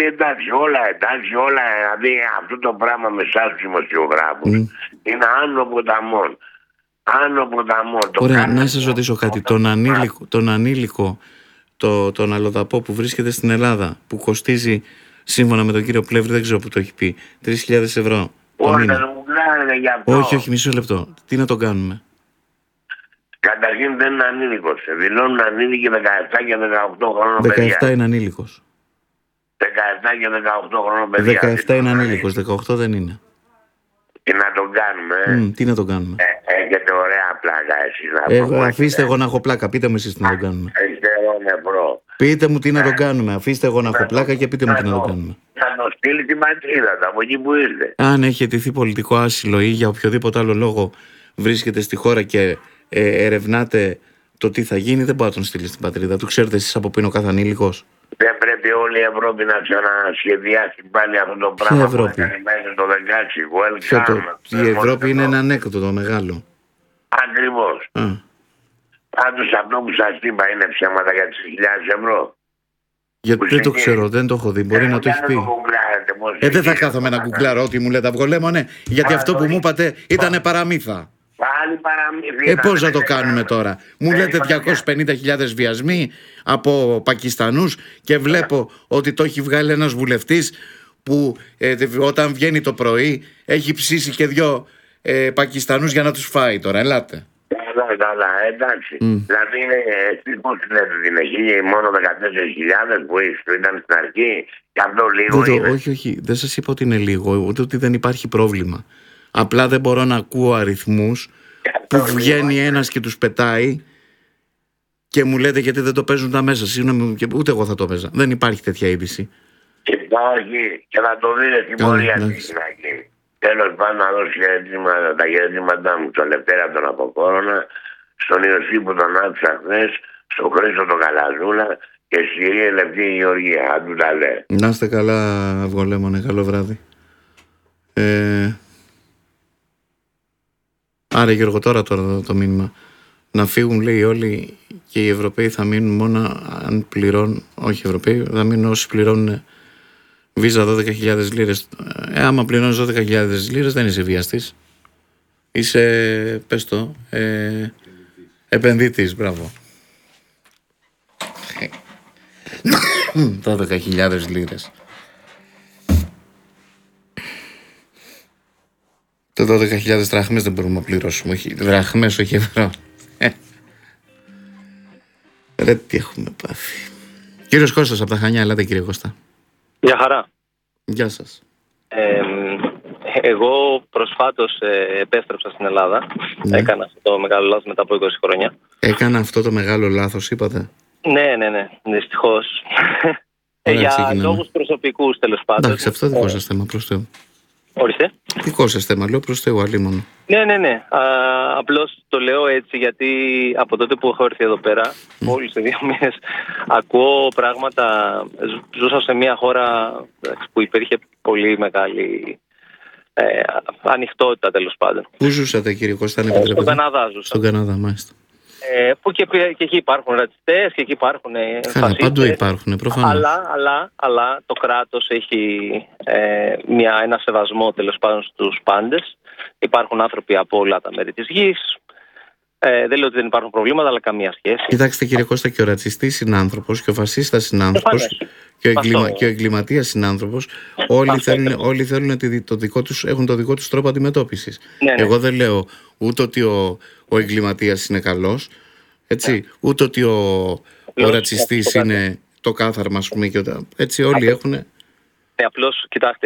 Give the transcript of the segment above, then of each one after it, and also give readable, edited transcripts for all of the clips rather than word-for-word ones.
πάλι εντάξει, όλα, δηλαδή αυτό το πράγμα με εσάς τους δημοσιογράφους είναι άνω ποταμών. Άνω ποταμών. Ωραία, να σας ρωτήσω κάτι. Τον ανήλικο, τον αλλοδαπό που βρίσκεται στην Ελλάδα, που κοστίζει, σύμφωνα με τον κύριο Πλεύρη, δεν ξέρω που το έχει πει, 3.000 ευρώ το μήνα. Γι' αυτό. Όχι, μισό λεπτό. Τι να τον κάνουμε? Καταρχήν δεν είναι ανήλικος. Δηλώνουν ανήλικοι 17 και 18 χρόνων παιδιά. 17 είναι ανήλικος. 17 και 18 χρόνων παιδιά. 17 είναι ανήλικος, 18 δεν είναι. Τι να τον κάνουμε, Τι να τον κάνουμε? Έχετε ωραία πλάκα εσείς να αφήστε εγώ να έχω πλάκα, πείτε μου εσείς τι να τον κάνουμε. Πείτε μου τι να τον κάνουμε, αφήστε εγώ να έχω πλάκα και πείτε μου τι να τον κάνουμε. Θα το στείλει τη ματρίδα του, από εκεί που ήρθε. Αν έχει αιτηθεί πολιτικό άσυλο ή για οποιοδήποτε άλλο λόγο βρίσκεται στη χώρα και ερευνάτε το τι θα γίνει, δεν μπορεί να τον στείλει στην πατρίδα του. Ξέρετε εσείς από πού είναι ο κάθε ανήλικος? Δεν πρέπει όλη η Ευρώπη να ξανασχεδιάσει πάλι αυτό το πράγμα που έκανε μέσα το 16. Η Ευρώπη είναι ένα ανέκδοτο μεγάλο. Ακριβώς. Πάντως αυτό που σας είπα είναι ψέματα για τις 1.000 ευρώ. Γιατί δεν το ξέρω, δεν το έχω δει. Μπορεί να το έχει πει. Δεν θα κάθομαι να γκουγκλάρω ό,τι μου λέτε αυγολέμονε, γιατί αυτό που μου είπατε ήταν παραμύθα. Πάλι παραμύθα. Πώς να το κάνουμε τώρα? Μου λέτε 250.000 βιασμοί από Πακιστανούς και βλέπω ότι το έχει βγάλει ένας βουλευτής που όταν βγαίνει το πρωί έχει ψήσει και 2 Πακιστανούς για να τους φάει τώρα. Ελάτε. Καλά, εντάξει. Δηλαδή εσείς πώς λέτε την έχει μόνο 14.000 που ήταν στην αρχή και αυτό λίγο είναι? Όχι, δεν σας είπα ότι είναι λίγο, ούτε ότι δεν υπάρχει πρόβλημα. Απλά δεν μπορώ να ακούω αριθμούς που βγαίνει ένας και τους πετάει και μου λέτε γιατί δεν το παίζουν τα μέσα. Συγγνώμη, ούτε εγώ θα το παίζα. Δεν υπάρχει τέτοια είδηση. Υπάρχει και θα το δείτε στην πορεία τι να γίνει. Τέλος πάντων, να δώσω τα χαιρετήματά μου στον Λευτέρα τον Αποκόρονα, στον Ιωσή που τον άκουσα χθες, στον Χρήστο τον Καλαζούλα και στη Ρία Λευτή Γεωργία. Αν του τα λέει. Να είστε καλά, Αυγολέμονε. Καλό βράδυ. Άρα Γιώργο, τώρα το μήνυμα. Να φύγουν, λέει, όλοι και οι Ευρωπαίοι θα μείνουν μόνο αν πληρώνουν. Όχι οι Ευρωπαίοι, θα μείνουν όσοι πληρώνουν βίζα 12.000 λίρες. Άμα πληρώνεις 12.000 λίρες δεν είσαι βιαστής. Είσαι, πες το, επενδυτής. Μπράβο. 12.000 λίρες. Το 12.000 δραχμές δεν μπορούμε να πληρώσουμε. Όχι, δραχμές, όχι ευρώ. Ρε τι έχουμε πάθει. Κύριος Κώστας από τα Χανιά, ελάτε κύριε Κώστα. Γεια χαρά. Γεια σας. Εγώ προσφάτως επέστρεψα στην Ελλάδα. Ναι. Έκανα αυτό το μεγάλο λάθος μετά από 20 χρόνια. Έκανα αυτό το μεγάλο λάθος, είπατε? Ναι, δυστυχώς. Για λόγους προσωπικούς, τέλος πάντων. Εντάξει, αυτό δικό σας θέμα, προς Θεού. Ορίστε. Δικό σας θέμα, λέω, προς Θεού, αλίμονο. Ναι. Απλώς το λέω έτσι γιατί από τότε που έχω έρθει εδώ πέρα, μόλις σε 2 μήνες, ακούω πράγματα. Ζούσα σε μια χώρα που υπήρχε πολύ μεγάλη ανοιχτότητα, τέλος πάντων. Πού ζούσατε, κύριε Κώστα? Στον Καναδά ζούσα. Στον Καναδά, μάλιστα. Που και εκεί υπάρχουν ρατσιστές και εκεί υπάρχουν φασίστες. Παντού υπάρχουν, προφανώς. Αλλά το κράτος έχει ένα σεβασμό, τέλος πάντων, στους πάντες. Υπάρχουν άνθρωποι από όλα τα μέρη της γης. Δεν λέω ότι δεν υπάρχουν προβλήματα, αλλά καμία σχέση. Κοιτάξτε, κύριε Κώστα, και ο ρατσιστής συνάνθρωπος και ο φασίστας συνάνθρωπος και ο εγκληματίας συνάνθρωπος, όλοι θέλουν έχουν το δικό τους τρόπο αντιμετώπισης. Ναι. Εγώ δεν λέω ούτε ότι ο εγκληματίας είναι καλός, έτσι, ούτε ότι ο ρατσιστής είναι το κάθαρμα, ας πούμε, έτσι όλοι έχουν. Απλώς, κοιτάξτε,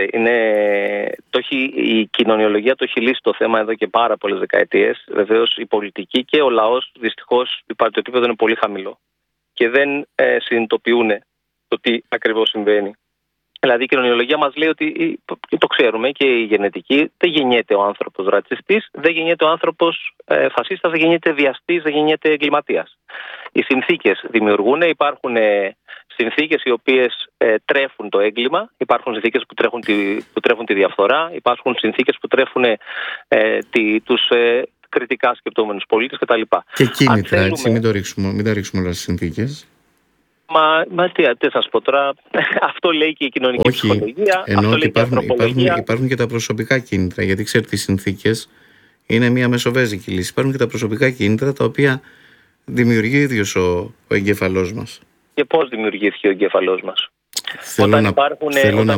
η κοινωνιολογία το έχει λύσει το θέμα εδώ και πάρα πολλές δεκαετίες. Βεβαίως η πολιτική και ο λαός, δυστυχώς, το επίπεδο είναι πολύ χαμηλό και δεν συνειδητοποιούν το τι ακριβώς συμβαίνει. Δηλαδή η κοινωνιολογία μας λέει ότι, το ξέρουμε, και η γενετική, δεν γεννιέται ο άνθρωπος ρατσιστής, δεν γεννιέται ο άνθρωπος φασίστας, δεν γεννιέται βιαστής, δεν γεννιέται εγκληματίας. Οι συνθήκες δημιουργούν, υπάρχουν συνθήκες οι οποίες τρέφουν το έγκλημα, υπάρχουν συνθήκες που τρέφουν τη διαφθορά, υπάρχουν συνθήκες που τρέφουν τους κριτικά σκεπτόμενους πολίτες κτλ. Και κίνητρα, έτσι, μην τα ρίξουμε όλα στις συνθήκες. Μα τι σας πω τώρα, αυτό λέει και η κοινωνική ψυχολογία, αυτό λέει και η ανθρωπολογία. Υπάρχουν και τα προσωπικά κίνητρα, γιατί ξέρετε οι συνθήκες είναι μια μεσοβέζικη λύση. Υπάρχουν και τα προσωπικά κίνητρα τα οποία δημιουργεί ίδιος ο εγκέφαλός μας. Και πώς δημιουργήθηκε ο εγκέφαλός μας? Όταν υπάρχουν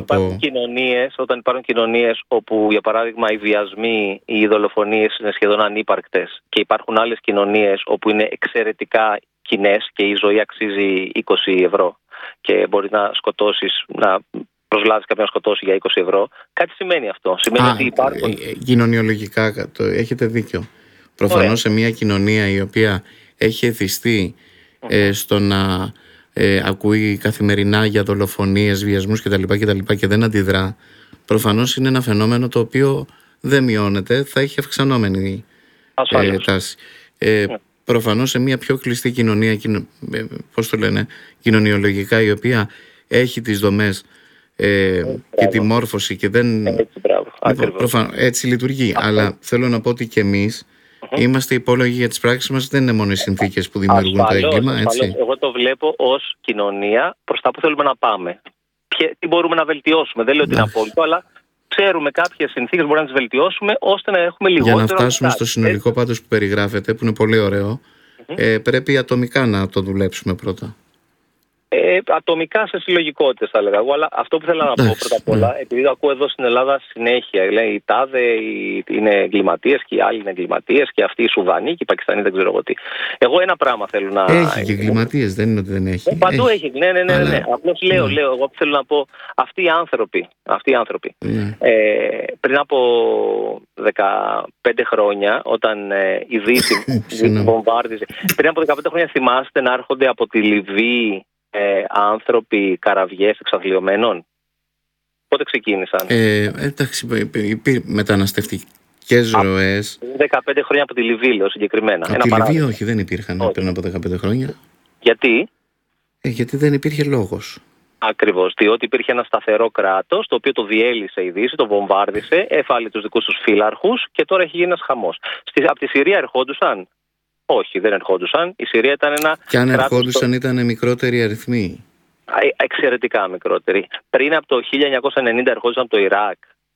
κοινωνίες όπου, για παράδειγμα, οι βιασμοί, οι δολοφονίες είναι σχεδόν ανύπαρκτες και υπάρχουν άλλες κοινωνίες όπου είναι εξαιρετικά κοινές και η ζωή αξίζει 20 ευρώ και μπορεί να σκοτώσεις, να προσλάβεις κάποιον να σκοτώσει για 20 ευρώ, κάτι σημαίνει αυτό. Σημαίνει ότι υπάρχουν... Κοινωνιολογικά έχετε δίκιο. Προφανώς σε μια κοινωνία η οποία έχει εθιστεί στο να ακούει καθημερινά για δολοφονίες, βιασμούς κτλ. Και δεν αντιδρά, προφανώς είναι ένα φαινόμενο το οποίο δεν μειώνεται, θα έχει αυξανόμενη τάση. Προφανώς σε μια πιο κλειστή κοινωνία, κοινωνιολογικά, η οποία έχει τις δομές και τη μόρφωση και δεν... Έτσι λειτουργεί. Αλλά θέλω να πω ότι και εμείς είμαστε υπόλογοι για τις πράξεις μας, δεν είναι μόνο οι συνθήκες που δημιουργούν το έγκλημα. Έτσι. Εγώ το βλέπω ως κοινωνία προς τα που θέλουμε να πάμε. Τι μπορούμε να βελτιώσουμε. Δεν λέω ότι είναι απόλυτο, αλλά ξέρουμε κάποιες συνθήκες μπορούμε να τις βελτιώσουμε ώστε να έχουμε λιγότερο. Για να φτάσουμε στο συνολικό πάντως που περιγράφεται, που είναι πολύ ωραίο, πρέπει ατομικά να το δουλέψουμε πρώτα. Ατομικά σε συλλογικότητες θα έλεγα εγώ, αλλά αυτό που θέλω να πω πρώτα απ' όλα, επειδή το ακούω εδώ στην Ελλάδα συνέχεια, λέει οι τάδε είναι εγκληματίες και οι άλλοι είναι εγκληματίες και αυτοί οι Σουδανοί και οι Πακιστανοί δεν ξέρω εγώ τι. Εγώ ένα πράγμα θέλω να... Έχει και εγκληματίες, δεν είναι ότι δεν έχει. Παντού έχει, ναι. Απλώς λέω, εγώ θέλω να πω, αυτοί οι άνθρωποι πριν από 15 χρόνια, όταν η Δύση βομβάρδιζε, πριν από 15 χρόνια θυμάστε να έρχονται από τη Λιβύη άνθρωποι, καραβιές εξαθλιωμένων? Πότε ξεκίνησαν? Εντάξει, μεταναστευτικές ροές. 15 χρόνια από τη Λιβύη, λέω συγκεκριμένα. Από τη Λιβύη όχι, δεν υπήρχαν πριν από 15 χρόνια. Γιατί? Γιατί δεν υπήρχε λόγος. Ακριβώς, διότι υπήρχε ένα σταθερό κράτος, το οποίο το διέλυσε η Δύση, το βομβάρδισε, έφαλε τους δικούς τους φύλαρχους και τώρα έχει γίνει ένας χαμός. Από τη Συρία ερχόντουσαν? Όχι, δεν ερχόντουσαν. Η Συρία ήταν ένα. Και αν ερχόντουσαν, ήταν μικρότεροι αριθμοί. Εξαιρετικά μικρότεροι. Πριν από το 1990 ερχόντουσαν από το Ιράκ.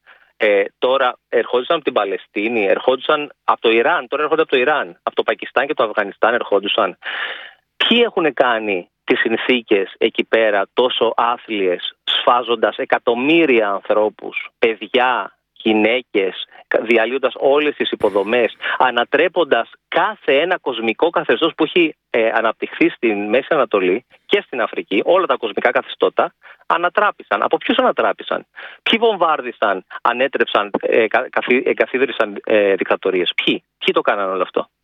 Τώρα ερχόντουσαν από την Παλαιστίνη, ερχόντουσαν από το Ιράν. Τώρα έρχονται από το Ιράν. Από το Πακιστάν και το Αφγανιστάν ερχόντουσαν. Ποιοι έχουν κάνει τις συνθήκες εκεί πέρα τόσο άθλιες, σφάζοντας εκατομμύρια ανθρώπους, παιδιά, γυναίκες, διαλύοντας όλες τις υποδομές, ανατρέποντας κάθε ένα κοσμικό καθεστώς που έχει αναπτυχθεί στην Μέση Ανατολή και στην Αφρική, όλα τα κοσμικά καθεστώτα ανατράπησαν. Από ποιους ανατράπησαν? Ποιοι βομβάρδισαν, ανέτρεψαν, εγκαθίδρυσαν δικτατορίες? Ποιοι το κάνανε όλο αυτό?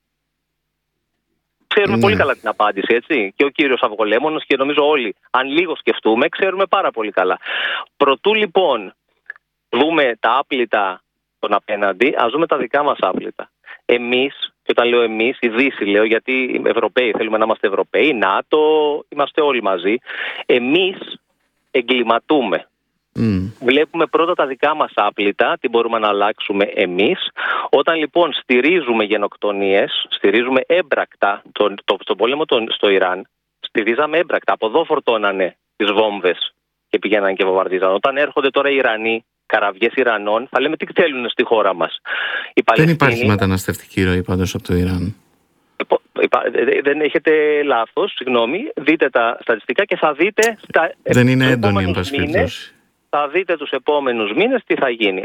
Ξέρουμε πολύ καλά την απάντηση, έτσι. Και ο κύριος Αυγολέμονος και νομίζω όλοι, αν λίγο σκεφτούμε, ξέρουμε πάρα πολύ καλά. Προτού λοιπόν δούμε τα άπλυτα των απέναντι, ας δούμε τα δικά μας άπλυτα. Εμείς, και όταν λέω εμείς, η Δύση λέω, γιατί οι Ευρωπαίοι θέλουμε να είμαστε Ευρωπαίοι, ΝΑΤΟ, είμαστε όλοι μαζί. Εμείς εγκληματούμε. Βλέπουμε πρώτα τα δικά μας άπλυτα, τι μπορούμε να αλλάξουμε εμείς. Όταν λοιπόν στηρίζουμε γενοκτονίες, στηρίζουμε έμπρακτα τον πόλεμο στο Ιράν, στηρίζαμε έμπρακτα. Από εδώ φορτώνανε τις βόμβες και πηγαίναν και βομβαρδίζαν. Όταν έρχονται τώρα οι Ιρανοί, καραβιές Ιρανών, θα λέμε τι θέλουν στη χώρα μας. Δεν υπάρχει μεταναστευτική ροή πάντως από το Ιράν. Δεν έχετε λάθος, συγγνώμη. Δείτε τα στατιστικά και θα δείτε. Δεν είναι έντονη, εν πάση περιπτώσει. Θα δείτε τους επόμενους μήνες τι θα γίνει.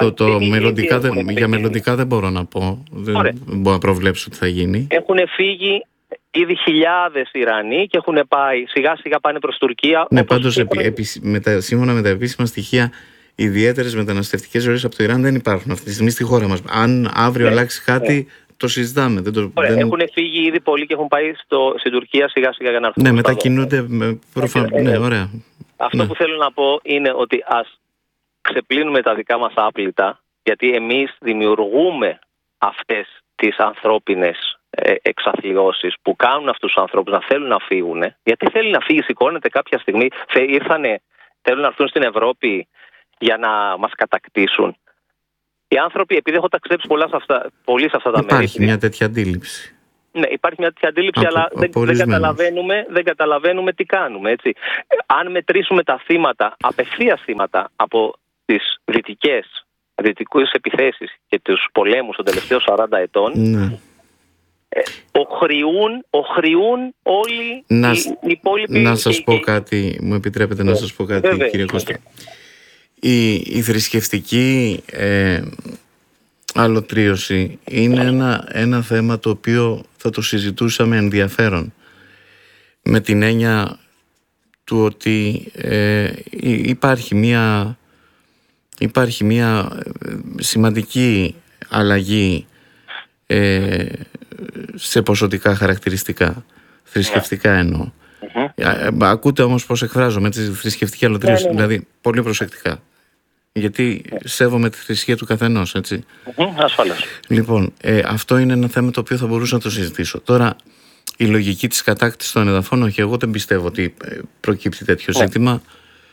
Για μελλοντικά δεν μπορώ να πω. Δεν μπορώ να προβλέψω τι θα γίνει. Έχουν φύγει ήδη χιλιάδες Ιρανοί και έχουν πάει, σιγά σιγά πάνε προς Τουρκία. Ναι, πάντως σύμφωνα με τα επίσημα στοιχεία, ιδιαίτερες μεταναστευτικές ροές από το Ιράν δεν υπάρχουν αυτή τη στιγμή στη χώρα μας. Αν αύριο αλλάξει κάτι, το συζητάμε. Έχουν φύγει ήδη πολλοί και έχουν πάει στην Τουρκία σιγά σιγά για να έρθουν. Ναι, μετακινούνται ναι, ωραία. Αυτό που θέλω να πω είναι ότι ας ξεπλύνουμε τα δικά μας άπλυτα, γιατί εμείς δημιουργούμε αυτές τις ανθρώπινες εξαθλιώσεις που κάνουν αυτούς τους ανθρώπους να θέλουν να φύγουν. Γιατί θέλει να φύγει, σηκώνεται κάποια στιγμή, θέλουν να έρθουν στην Ευρώπη για να μας κατακτήσουν. Οι άνθρωποι, επειδή έχω ταξιδέψει πολύ σε αυτά τα μέρη. Υπάρχει μια τέτοια αντίληψη. Ναι, υπάρχει μια τέτοια αντίληψη, αλλά δεν καταλαβαίνουμε τι κάνουμε. Έτσι. Αν μετρήσουμε τα θύματα, απευθείας θύματα από τις δυτικές επιθέσεις και τους πολέμους των τελευταίων 40 ετών, οχρεούν όλοι οι υπόλοιποι. Να σας πω κάτι, μου επιτρέπετε να σας πω κάτι, βέβαια, κύριε Κώστα. Η θρησκευτική αλωτρίωση είναι ένα θέμα το οποίο θα το συζητούσαμε ενδιαφέρον, με την έννοια του ότι υπάρχει μια σημαντική αλλαγή σε ποσοτικά χαρακτηριστικά, θρησκευτικά εννοώ. Ακούτε όμως πως εκφράζομαι, έτσι, θρησκευτική αλωτρίωση, δηλαδή πολύ προσεκτικά, γιατί σέβομαι τη θρησκεία του καθενός, έτσι. Ασφαλώς. Λοιπόν, αυτό είναι ένα θέμα το οποίο θα μπορούσα να το συζητήσω. Τώρα, η λογική της κατάκτησης των εδαφών, όχι, εγώ δεν πιστεύω ότι προκύπτει τέτοιο ζήτημα.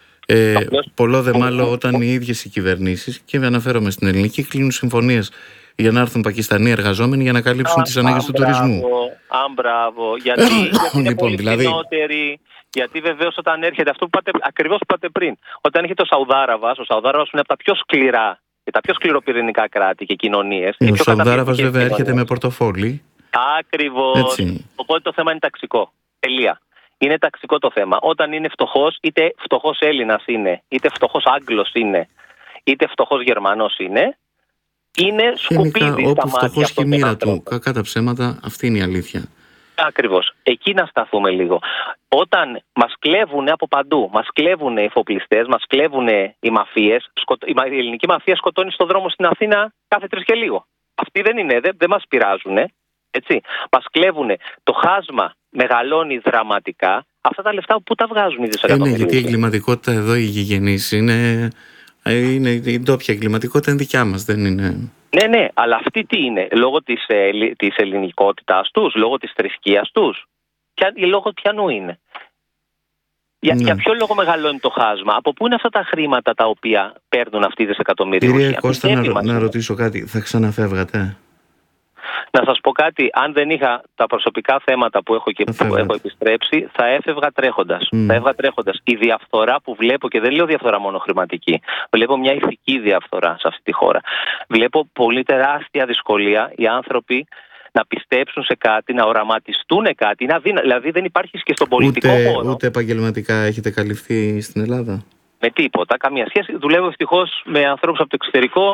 Πολλό δε μάλλον όταν οι ίδιες οι κυβερνήσεις, και αναφέρομαι στην ελληνική, κλείνουν συμφωνίες για να έρθουν Πακιστανοί εργαζόμενοι για να καλύψουν τις ανάγκες του τουρισμού. Μπράβο. Γιατί είναι πολύ φθηνότεροι. Γιατί βεβαίως όταν έρχεται αυτό που ακριβώς είπατε πριν, όταν έρχεται ο Σαουδάραβας είναι από τα πιο σκληρά και τα πιο σκληροπυρηνικά κράτη και κοινωνίες. Ο Σαουδάραβας βέβαια έρχεται με πορτοφόλι. Ακριβώς. Οπότε το θέμα είναι ταξικό. Τελεία. Είναι ταξικό το θέμα. Όταν είναι φτωχός, είτε φτωχός Έλληνας είναι, είτε φτωχός Άγγλος είναι, είτε φτωχός Γερμανός είναι σκουπίδι στα μάτια. Φτωχός και η μοίρα του. Κακά τα ψέματα, αυτή είναι η αλήθεια. Ακριβώς. Εκεί να σταθούμε λίγο. Όταν μας κλέβουν από παντού, μας κλέβουν οι εφοπλιστές, μας κλέβουν οι μαφίες, η ελληνική μαφία σκοτώνει στον δρόμο στην Αθήνα κάθε 3 και λίγο. Αυτοί δεν μας πειράζουν. Έτσι. Μας κλέβουν. Το χάσμα μεγαλώνει δραματικά. Αυτά τα λεφτά που τα βγάζουν οι δισεκατομμύρια. Γιατί η εγκληματικότητα εδώ, η γηγενής, είναι η ντόπια εγκληματικότητα, είναι δικιά μας, δεν είναι. Ναι, αλλά αυτή τι είναι? Λόγω της ελληνικότητάς τους, λόγω της θρησκείας τους, λόγω ποιανού είναι? Για ποιο λόγο μεγαλώνει το χάσμα? Από πού είναι αυτά τα χρήματα τα οποία παίρνουν αυτοί οι δισεκατομμύρια? Κύριε Κώστα, να ρωτήσω κάτι, θα ξαναφεύγατε? Να σας πω κάτι, αν δεν είχα τα προσωπικά θέματα που έχω επιστρέψει, θα έφευγα τρέχοντας. Η διαφθορά που βλέπω, και δεν λέω διαφθορά μόνο χρηματική, βλέπω μια ηθική διαφθορά σε αυτή τη χώρα. Βλέπω πολύ τεράστια δυσκολία οι άνθρωποι να πιστέψουν σε κάτι, να οραματιστούν κάτι. Δηλαδή δεν υπάρχει και στον πολιτικό χώρο. Ούτε επαγγελματικά έχετε καλυφθεί στην Ελλάδα? Με τίποτα, καμία σχέση. Δουλεύω ευτυχώς με ανθρώπους από το εξωτερικό.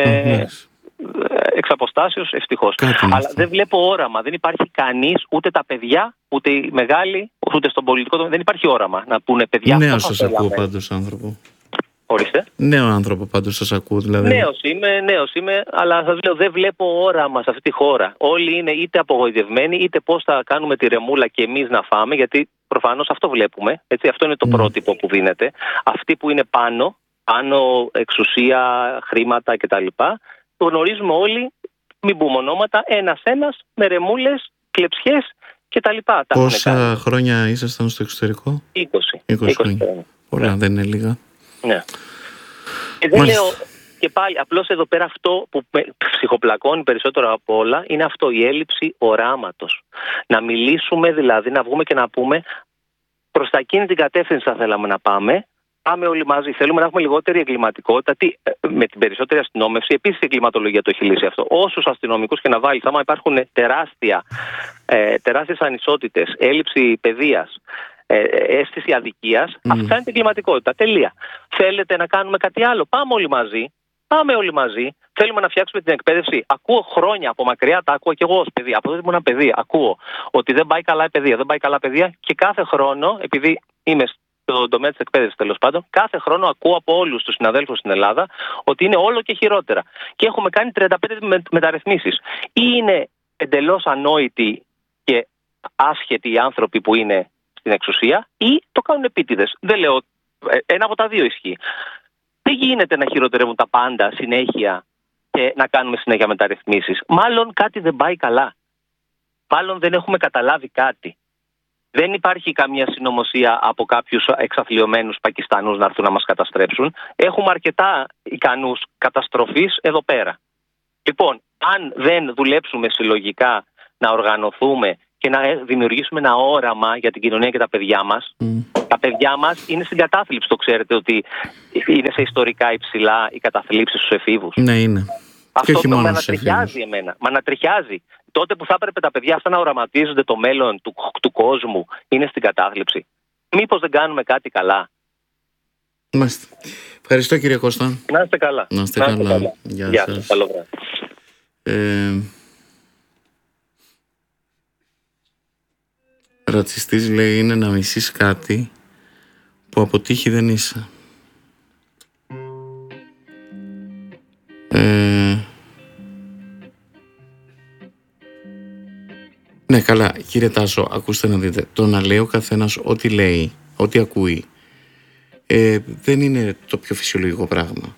Εξ αποστάσεως, ευτυχώς. Αλλά δεν βλέπω όραμα. Δεν υπάρχει κανείς, ούτε τα παιδιά, ούτε οι μεγάλοι, ούτε στον πολιτικό τομέα. Δεν υπάρχει όραμα να πούνε παιδιά. Νέο σας ακούω πάντως άνθρωπο. Ορίστε. Νέο άνθρωπο πάντως σας ακούω, δηλαδή. Νέος είμαι, αλλά σας λέω δεν βλέπω όραμα σε αυτή τη χώρα. Όλοι είναι είτε απογοητευμένοι, είτε πώς θα κάνουμε τη ρεμούλα και εμείς να φάμε, γιατί προφανώς αυτό βλέπουμε. Έτσι, αυτό είναι το πρότυπο που δίνεται. Αυτοί που είναι πάνω εξουσία, χρήματα κτλ. Το γνωρίζουμε όλοι, μην πούμε ονόματα, ένας-ένας, με ρεμούλες, κλεψιές κτλ. Πόσα χρόνια ήσασταν στο εξωτερικό? 20 χρόνια. Ωραία, δεν είναι λίγα. Ναι. Και δεν λέω, και πάλι, απλώς εδώ πέρα αυτό που ψυχοπλακώνει περισσότερο από όλα είναι αυτό, η έλλειψη οράματος. Να μιλήσουμε δηλαδή, να βγούμε και να πούμε προς τα εκείνη την κατεύθυνση θα θέλαμε να πάμε. Πάμε όλοι μαζί. Θέλουμε να έχουμε λιγότερη εγκληματικότητα. Με την περισσότερη αστυνόμευση, επίσης η εγκληματολογία το έχει λύσει αυτό. Όσους αστυνομικούς και να βάλεις, άμα υπάρχουν τεράστιες ανισότητες, έλλειψη παιδείας, αίσθηση αδικίας, αυτά είναι την εγκληματικότητα. Τελεία. Θέλετε να κάνουμε κάτι άλλο? Πάμε όλοι μαζί. Θέλουμε να φτιάξουμε την εκπαίδευση. Ακούω χρόνια από μακριά, τα ακούω και εγώ ως παιδί. Από τότε ήμουν παιδί. Ακούω ότι δεν πάει καλά η παιδεία. Και κάθε χρόνο, επειδή είμαι στον τομέα της εκπαίδευσης τέλος πάντων, κάθε χρόνο ακούω από όλους τους συναδέλφους στην Ελλάδα ότι είναι όλο και χειρότερα. Και έχουμε κάνει 35 μεταρρυθμίσεις. Ή είναι εντελώς ανόητοι και άσχετοι οι άνθρωποι που είναι στην εξουσία, ή το κάνουν επίτηδες. Δεν λέω, ένα από τα δύο ισχύει. Δεν γίνεται να χειροτερεύουν τα πάντα συνέχεια και να κάνουμε συνέχεια μεταρρυθμίσεις. Μάλλον κάτι δεν πάει καλά. Μάλλον δεν έχουμε καταλάβει κάτι. Δεν υπάρχει καμία συνωμοσία από κάποιους εξαθλιωμένους Πακιστανούς να έρθουν να μας καταστρέψουν. Έχουμε αρκετά ικανούς καταστροφής εδώ πέρα. Λοιπόν, αν δεν δουλέψουμε συλλογικά να οργανωθούμε και να δημιουργήσουμε ένα όραμα για την κοινωνία και τα παιδιά μας. Τα παιδιά μας είναι στην κατάθλιψη, το ξέρετε ότι είναι σε ιστορικά υψηλά οι καταθλίψεις στους εφήβους. Ναι, είναι. Αυτό το με ανατριχιάζει εμένα. Μα ανατριχιάζει. Τότε που θα έπρεπε τα παιδιά αυτά να οραματίζονται το μέλλον του κόσμου, είναι στην κατάθλιψη. Μήπως δεν κάνουμε κάτι καλά? Μάλιστα. Ευχαριστώ, κύριε Κώστα. Να είστε καλά. Να είστε καλά. Γεια σας. Καλό βράδυ. Ρατσιστής, λέει, είναι να μισείς κάτι που από τύχη δεν είσαι. Ναι, καλά, κύριε Τάσο, ακούστε να δείτε. Το να λέει ο καθένας ό,τι λέει, ό,τι ακούει, δεν είναι το πιο φυσιολογικό πράγμα.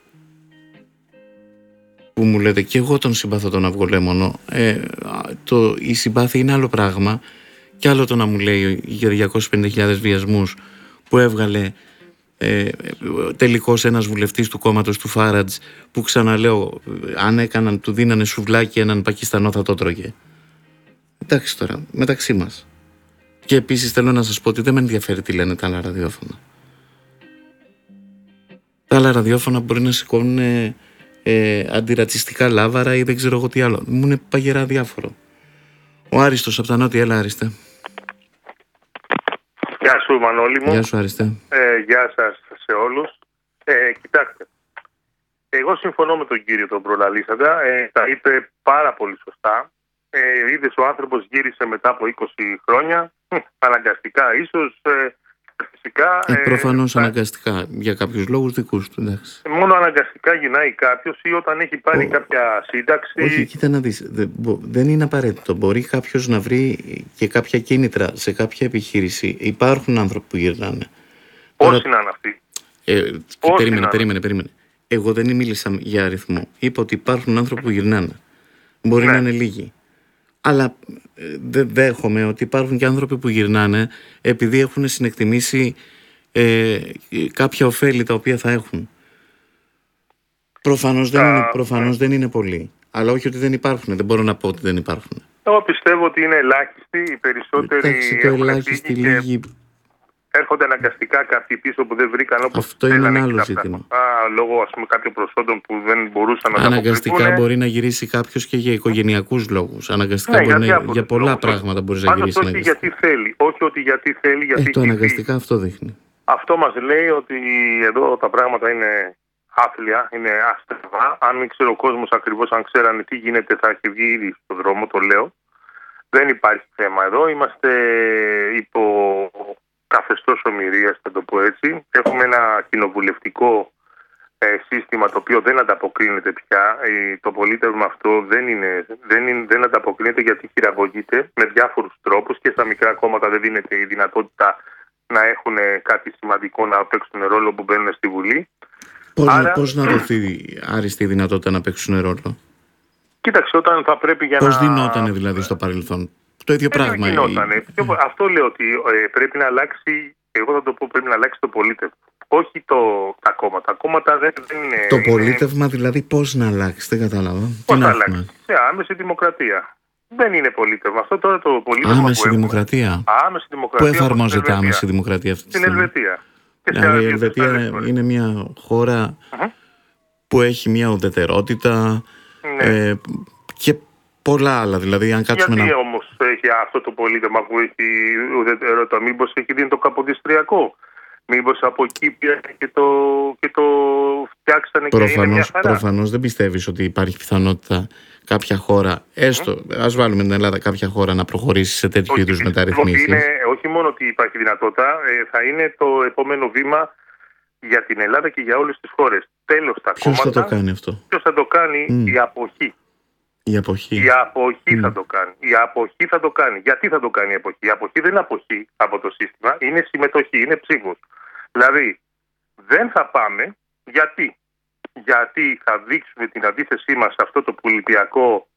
Που μου λέτε, και εγώ τον συμπαθώ τον Αυγολέμονο, η συμπάθεια είναι άλλο πράγμα, και άλλο το να μου λέει για 250.000 βιασμούς που έβγαλε τελικώς ένας βουλευτής του κόμματος του Φάρατζ, που ξαναλέω, αν του δίνανε σουβλάκι έναν Πακιστανό θα το τρώγε. Εντάξει τώρα, μεταξύ μας. Και επίσης θέλω να σας πω ότι δεν με ενδιαφέρει τι λένε τα άλλα ραδιόφωνα. Τα άλλα ραδιόφωνα μπορεί να σηκώνουν αντιρατσιστικά λάβαρα ή δεν ξέρω εγώ τι άλλο. Μου είναι παγερά διάφορο. Ο Άριστος από τα Νότια, έλα Άριστε. Γεια σου Μανώλη μου. Γεια σου Άριστε. Γεια σας σε όλους. Κοιτάξτε, εγώ συμφωνώ με τον κύριο τον προλαλήσαντα, τα είπε πάρα πολύ σωστά. Είδες, ο άνθρωπος γύρισε μετά από 20 χρόνια, αναγκαστικά ίσως, φυσικά. Προφανώς αναγκαστικά, για κάποιους λόγους δικούς του, εντάξει. Μόνο αναγκαστικά γυρνάει κάποιος ή όταν έχει πάρει κάποια σύνταξη. Όχι, κοίτα να δεις, δεν είναι απαραίτητο. Μπορεί κάποιος να βρει και κάποια κίνητρα σε κάποια επιχείρηση. Υπάρχουν άνθρωποι που γυρνάνε. Πόσοι να είναι αυτοί? Περίμενε. Εγώ δεν μίλησα για αριθμό. Είπα ότι υπάρχουν άνθρωποι που γυρνάνε. Μπορεί να είναι λίγοι. Αλλά δεν δέχομαι ότι υπάρχουν και άνθρωποι που γυρνάνε επειδή έχουν συνεκτιμήσει κάποια ωφέλη τα οποία θα έχουν. Προφανώς δεν είναι πολλοί. Αλλά όχι ότι δεν υπάρχουν. Δεν μπορώ να πω ότι δεν υπάρχουν. Εγώ πιστεύω ότι είναι ελάχιστοι. Οι περισσότεροι έρχονται αναγκαστικά κάποιοι πίσω που δεν βρήκαν όπως αυτό είναι ένα άλλο ζήτημα. Λόγω ας πούμε κάποιων προσόντων που δεν μπορούσαν να αναγκαστικά μπορεί να γυρίσει κάποιος και για οικογενειακούς λόγους. Αναγκαστικά για πολλά λόγους, πράγματα μπορεί να γυρίσει. Όχι γιατί θέλει. Όχι ότι γιατί θέλει. Γιατί το αναγκαστικά αυτό δείχνει. Αυτό μας λέει ότι εδώ τα πράγματα είναι άθλια, είναι άστρεβα. Αν μην ξέρει ο κόσμος ακριβώς, αν ξέρανε τι γίνεται, θα έχει βγει ήδη στον δρόμο, το λέω. Δεν υπάρχει θέμα εδώ. Είμαστε υπό καθεστώς ομηρίας, θα το πω έτσι. Έχουμε ένα κοινοβουλευτικό σύστημα το οποίο δεν ανταποκρίνεται πια. Το πολίτευμα αυτό δεν ανταποκρίνεται γιατί χειραγωγείται με διάφορους τρόπους και στα μικρά κόμματα δεν δίνεται η δυνατότητα να έχουν κάτι σημαντικό να παίξουν ρόλο που μπαίνουν στη Βουλή. Πώς να δοθεί άριστη η δυνατότητα να παίξουν ρόλο? Κοίταξε, όταν θα πρέπει για πώς δινότανε δηλαδή στο παρελθόν? Το ίδιο πράγμα. Αυτό λέω ότι πρέπει να αλλάξει, εγώ θα το πω, πρέπει να αλλάξει το πολίτευμα. Όχι τα κόμματα. Τα κόμματα δεν είναι. Το πολίτευμα δηλαδή πώς να αλλάξει, δεν κατάλαβα. Πώς να αλλάξει? Σε άμεση δημοκρατία. Δεν είναι πολίτευμα. Αυτό τώρα το πολίτευμα. Άμεση δημοκρατία. Άμεση δημοκρατία. Πού εφαρμόζεται άμεση δημοκρατία αυτή τη στιγμή? Στην Ελβετία. Δηλαδή η Ελβετία είναι μια χώρα που έχει μια ουδετερότητα και πολλά άλλα. Δηλαδή, αν κάτσουμε γιατί όμως έχει αυτό το πολίτευμα που έχει ουδετερότητα? Μήπως έχει δίνει το καποδιστριακό? Μήπως από εκεί πια και το φτιάξανε και είναι μια χαρά? Προφανώς δεν πιστεύεις ότι υπάρχει πιθανότητα κάποια χώρα, έστω ας βάλουμε την Ελλάδα, κάποια χώρα να προχωρήσει σε τέτοιου είδους μεταρρυθμίσεις? Όχι μόνο ότι υπάρχει δυνατότητα, θα είναι το επόμενο βήμα για την Ελλάδα και για όλες τις χώρες. Τέλος τα κόμματα. Ποιος θα το κάνει αυτό? Ποιος θα το κάνει? Η αποχή. Η αποχή. Η αποχή θα το κάνει. Η αποχή θα το κάνει. Γιατί θα το κάνει η αποχή? Η αποχή δεν είναι αποχή από το σύστημα, είναι συμμετοχή, είναι ψήφος. Δηλαδή δεν θα πάμε. Γιατί θα δείξουμε την αντίθεσή μας σε αυτό το πολιτιακό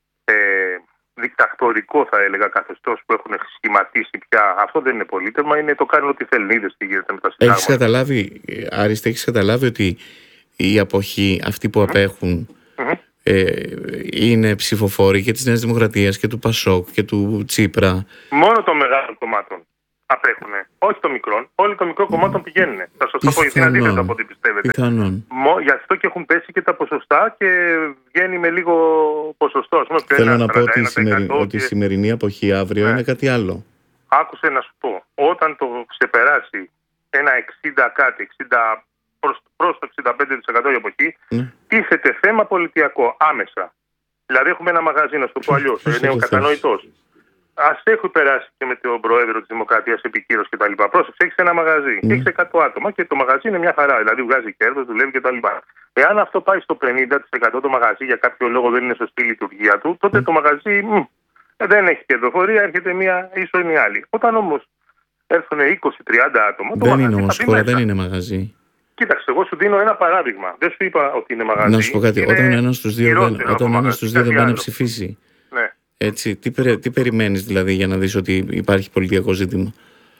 δικτατορικό, θα έλεγα, καθεστώς που έχουν σχηματίσει πια. Αυτό δεν είναι πολίτευμα, είναι το κάνουν ό,τι θέλουν. Είδες τι γίνεται με τα συντάγματα. Έχεις καταλάβει, Άριστα, έχεις καταλάβει ότι η αποχή, αυτοί που απέχουν, είναι ψηφοφόροι και της Νέας Δημοκρατίας και του Πασόκ και του Τσίπρα. Μόνο των μεγάλων κομμάτων απέχουν. Όχι των μικρών. Όλοι των μικρών κομμάτων πηγαίνουν. Θα σας το πω γιατί είναι αντίθετο από ό,τι πιστεύετε. Πιθανόν. Γι' αυτό και έχουν πέσει και τα ποσοστά και βγαίνει με λίγο ποσοστό. Θέλω να πω ότι η σημερινή αποχή αύριο είναι κάτι άλλο. Άκουσε να σου πω. Όταν το ξεπεράσει ένα 60 κάτι, 60 προς το 65% η αποχή, τίθεται θέμα πολιτιακό άμεσα. Δηλαδή έχουμε ένα μαγαζί, να σου το πω αλλιώς, είναι ο κατανοητός. Ας έχω περάσει και με τον Προέδρο της Δημοκρατίας επικύρωση κτλ. Πρόσεξε, έχεις ένα μαγαζί, έχεις 100 άτομα και το μαγαζί είναι μια χαρά. Δηλαδή βγάζει κέρδος, δουλεύει κτλ. Εάν αυτό πάει στο 50% το μαγαζί για κάποιο λόγο δεν είναι σωστή η λειτουργία του, τότε το μαγαζί δεν έχει κερδοφορία, έρχεται μία ίσο είναι η άλλη. Όταν όμως έρθουν 20-30 άτομα. Δεν είναι όμως χώρα, δεν είναι μαγαζί. Κοίταξε, εγώ σου δίνω ένα παράδειγμα. Δεν σου είπα ότι είναι μαγαζί. Να σου πω κάτι. Όταν ένας στους δύο δεν πάει να ψηφίσει. Ναι. Έτσι, τι περιμένεις δηλαδή για να δεις ότι υπάρχει πολιτικό ζήτημα?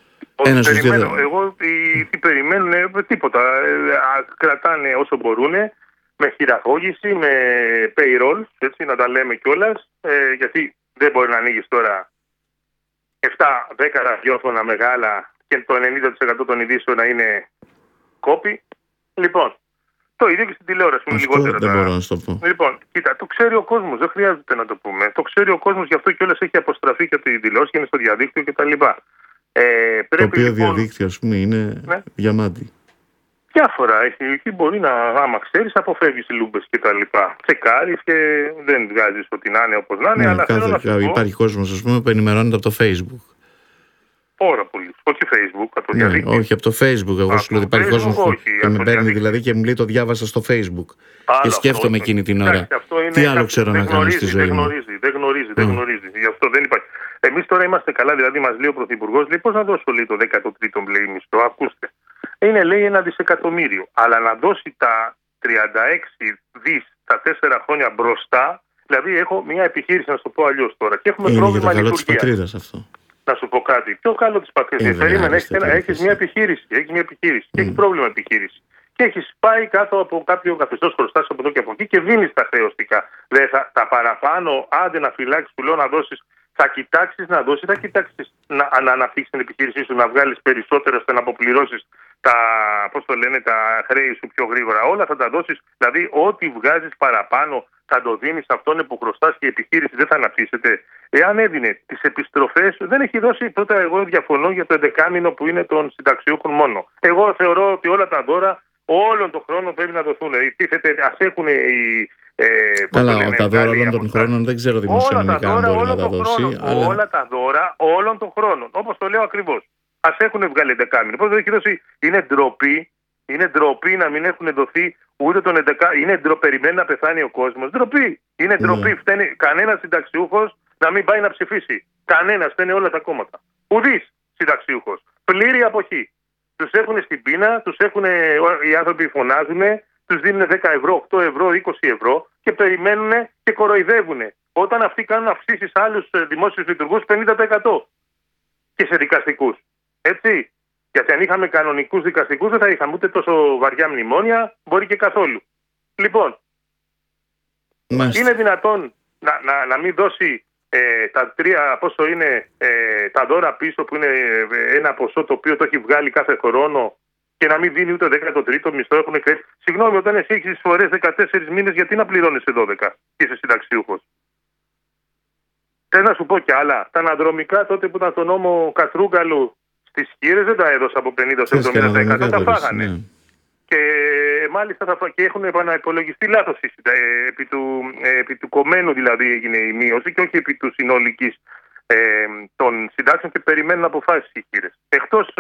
Εγώ τι περιμένουν, τίποτα. Κρατάνε όσο μπορούν, με χειραγώγηση, με payroll, έτσι, να τα λέμε κιόλας, γιατί δεν μπορεί να ανοίγεις τώρα 7-10 ραδιόφωνα μεγάλα και το 90% των ειδήσεων να είναι κόπη. Λοιπόν, το ίδιο και στην τηλεόραση. Δεν μπορώ να σου το πω. Λοιπόν, κοίτα, το ξέρει ο κόσμος, δεν χρειάζεται να το πούμε. Το ξέρει ο κόσμος, γι' αυτό κιόλας έχει αποστραφεί και από την τηλεόραση και είναι στο διαδίκτυο κτλ. Το οποίο διαδίκτυο, ας πούμε, είναι διαμάντι. Διάφορα. Εκεί μπορεί να, άμα ξέρεις, αποφεύγεις λούμπες κτλ. Τσεκάρεις και δεν βγάζεις ότι να είναι όπως να είναι. Αλλά υπάρχει κόσμος, ας πούμε, που ενημερώνεται από το Facebook. Πάρα πολύ. Όχι Facebook, από το διαδίκτυο. Όχι, από το Facebook. Εγώ σου λέω ότι υπάρχει κόσμος που με παίρνει δηλαδή και μου λέει το διάβασα στο Facebook. Και σκέφτομαι εκείνη την ώρα. Τι άλλο ξέρω να κάνω στη ζωή μου. Δεν γνωρίζει. Γι' αυτό δεν υπάρχει. Εμείς τώρα είμαστε καλά, δηλαδή μας λέει ο Πρωθυπουργός, λέει πώς να δώσω λέει, το 13ο λέει, μισθό. Ακούστε. Είναι λέει 1 δισεκατομμύριο. Αλλά να δώσει τα 36 δις τα 4 χρόνια μπροστά, δηλαδή έχω μια επιχείρηση, να σου το πω αλλιώς τώρα. Και έχουμε πρόβλημα λειτουργίας αυτό. Να σου πω κάτι. Πιο καλό της πατρίδας. Περίμενε, έχεις μια επιχείρηση. Και έχει πρόβλημα επιχείρηση. Και έχεις πάει κάτω από κάποιο καθεστώς χρωστάς από εδώ και από εκεί και δίνεις τα χρεωστικά. Τα παραπάνω, άντε να φυλάξεις που λέω να δώσεις, θα κοιτάξεις να δώσεις, θα κοιτάξεις να αναπτύξεις την επιχείρησή σου, να βγάλεις περισσότερα ώστε να αποπληρώσεις τα χρέη σου πιο γρήγορα. Όλα θα τα δώσεις, δηλαδή ό,τι βγάζεις παραπάνω θα το δίνεις αυτόν που χρωστάς και η επιχείρηση δεν θα αναπτύσσεται. Εάν έδινε τις επιστροφές, δεν έχει δώσει. Πρώτα, εγώ διαφωνώ για το 11 μήνο που είναι των συνταξιούχων μόνο. Εγώ θεωρώ ότι όλα τα δώρα όλων των χρόνων πρέπει να δοθούν. Ας έχουν οι. Καλά, τα δώρα όλων των χρόνων δεν ξέρω δημοσιονομικά αν μπορεί να τα δώσει. Όλα τα δώρα όλων των χρόνων. Όπως το λέω ακριβώς. Ας έχουν βγάλει 11 μήνο. Πώς δεν έχει δώσει. Είναι ντροπή να μην έχουν δοθεί ούτε τον 11. Είναι περιμένει να πεθάνει ο κόσμος. Ντροπή. Είναι ντροπή. Φταίνει κανένας συνταξιούχος να μην πάει να ψηφίσει. Κανένας. Φταίνει όλα τα κόμματα. Ουδής συνταξιούχος. Πλήρη αποχή. Τους έχουν στην πείνα, οι άνθρωποι φωνάζουν, τους δίνουν 10 ευρώ, 8 ευρώ, 20 ευρώ και περιμένουν και κοροϊδεύουν. Όταν αυτοί κάνουν αυξήσεις σε άλλους δημόσιους λειτουργούς 50% και σε δικαστικούς. Έτσι. Γιατί αν είχαμε κανονικούς δικαστικούς δεν θα είχαμε ούτε τόσο βαριά μνημόνια, μπορεί και καθόλου. Λοιπόν, είναι δυνατόν να μην δώσει τα 3, πόσο είναι τα δώρα πίσω που είναι ένα ποσό το οποίο το έχει βγάλει κάθε χρόνο και να μην δίνει ούτε 13ο μισθό, έχουν κρέσει. Συγγνώμη, όταν εσύ έχεις εισφορές 14 μήνες, γιατί να πληρώνεις σε 12 και είσαι συνταξιούχος? Θέλω να σου πω κι άλλα. Τα αναδρομικά τότε που ήταν στον νόμο Κατρούγκαλου στις χείρες δεν τα έδωσα από 50-70%. Τα φάγανε. Ναι. Και μάλιστα και έχουν επαναυπολογιστεί λάθος επί του κομμένου δηλαδή έγινε η μείωση και όχι επί του συνολικής των συντάξεων και περιμένουν αποφάσεις οι χείρες. Εκτός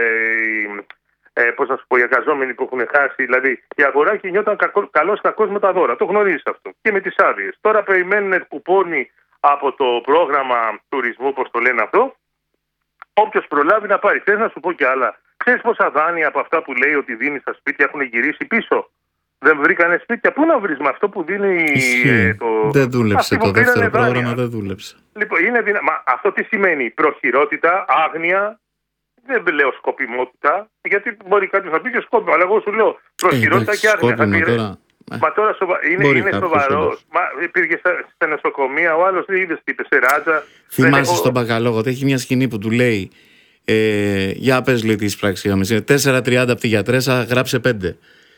πώς να σου πω, οι εργαζόμενοι που έχουν χάσει, δηλαδή η αγορά κινιόταν καλώς κακώς με τα δώρα. Το γνωρίζεις αυτό. Και με τις άδειες. Τώρα περιμένουν κουπόνι από το πρόγραμμα τουρισμού, όπως το λένε αυτό. Όποιος προλάβει να πάρει. Θες να σου πω κι άλλα. Ξέρεις πόσα δάνεια από αυτά που λέει ότι δίνει στα σπίτια έχουν γυρίσει πίσω? Δεν βρήκανε σπίτια. Πού να βρεις με αυτό που δίνει Δεν δούλεψε το δεύτερο πρόγραμμα, δεν δούλεψε. Λοιπόν, αυτό τι σημαίνει? Προχειρότητα, άγνοια. Δεν λέω σκοπιμότητα, γιατί μπορεί κάποιος να πει και σκόπιμο, αλλά εγώ σου λέω προχειρότητα και άγνοια. Τώρα, Μα τώρα είναι σοβαρό. Υπήρχε στα νοσοκομεία, ο άλλος δεν είδε τι είπε σε ράτσα. Θυμάσαι στον Μπακαλόγο ότι έχει μια σκηνή που του λέει για πες λέει τι εισπράξει είχαμε. 4.30 από τη γιατρέσα, γράψε 5.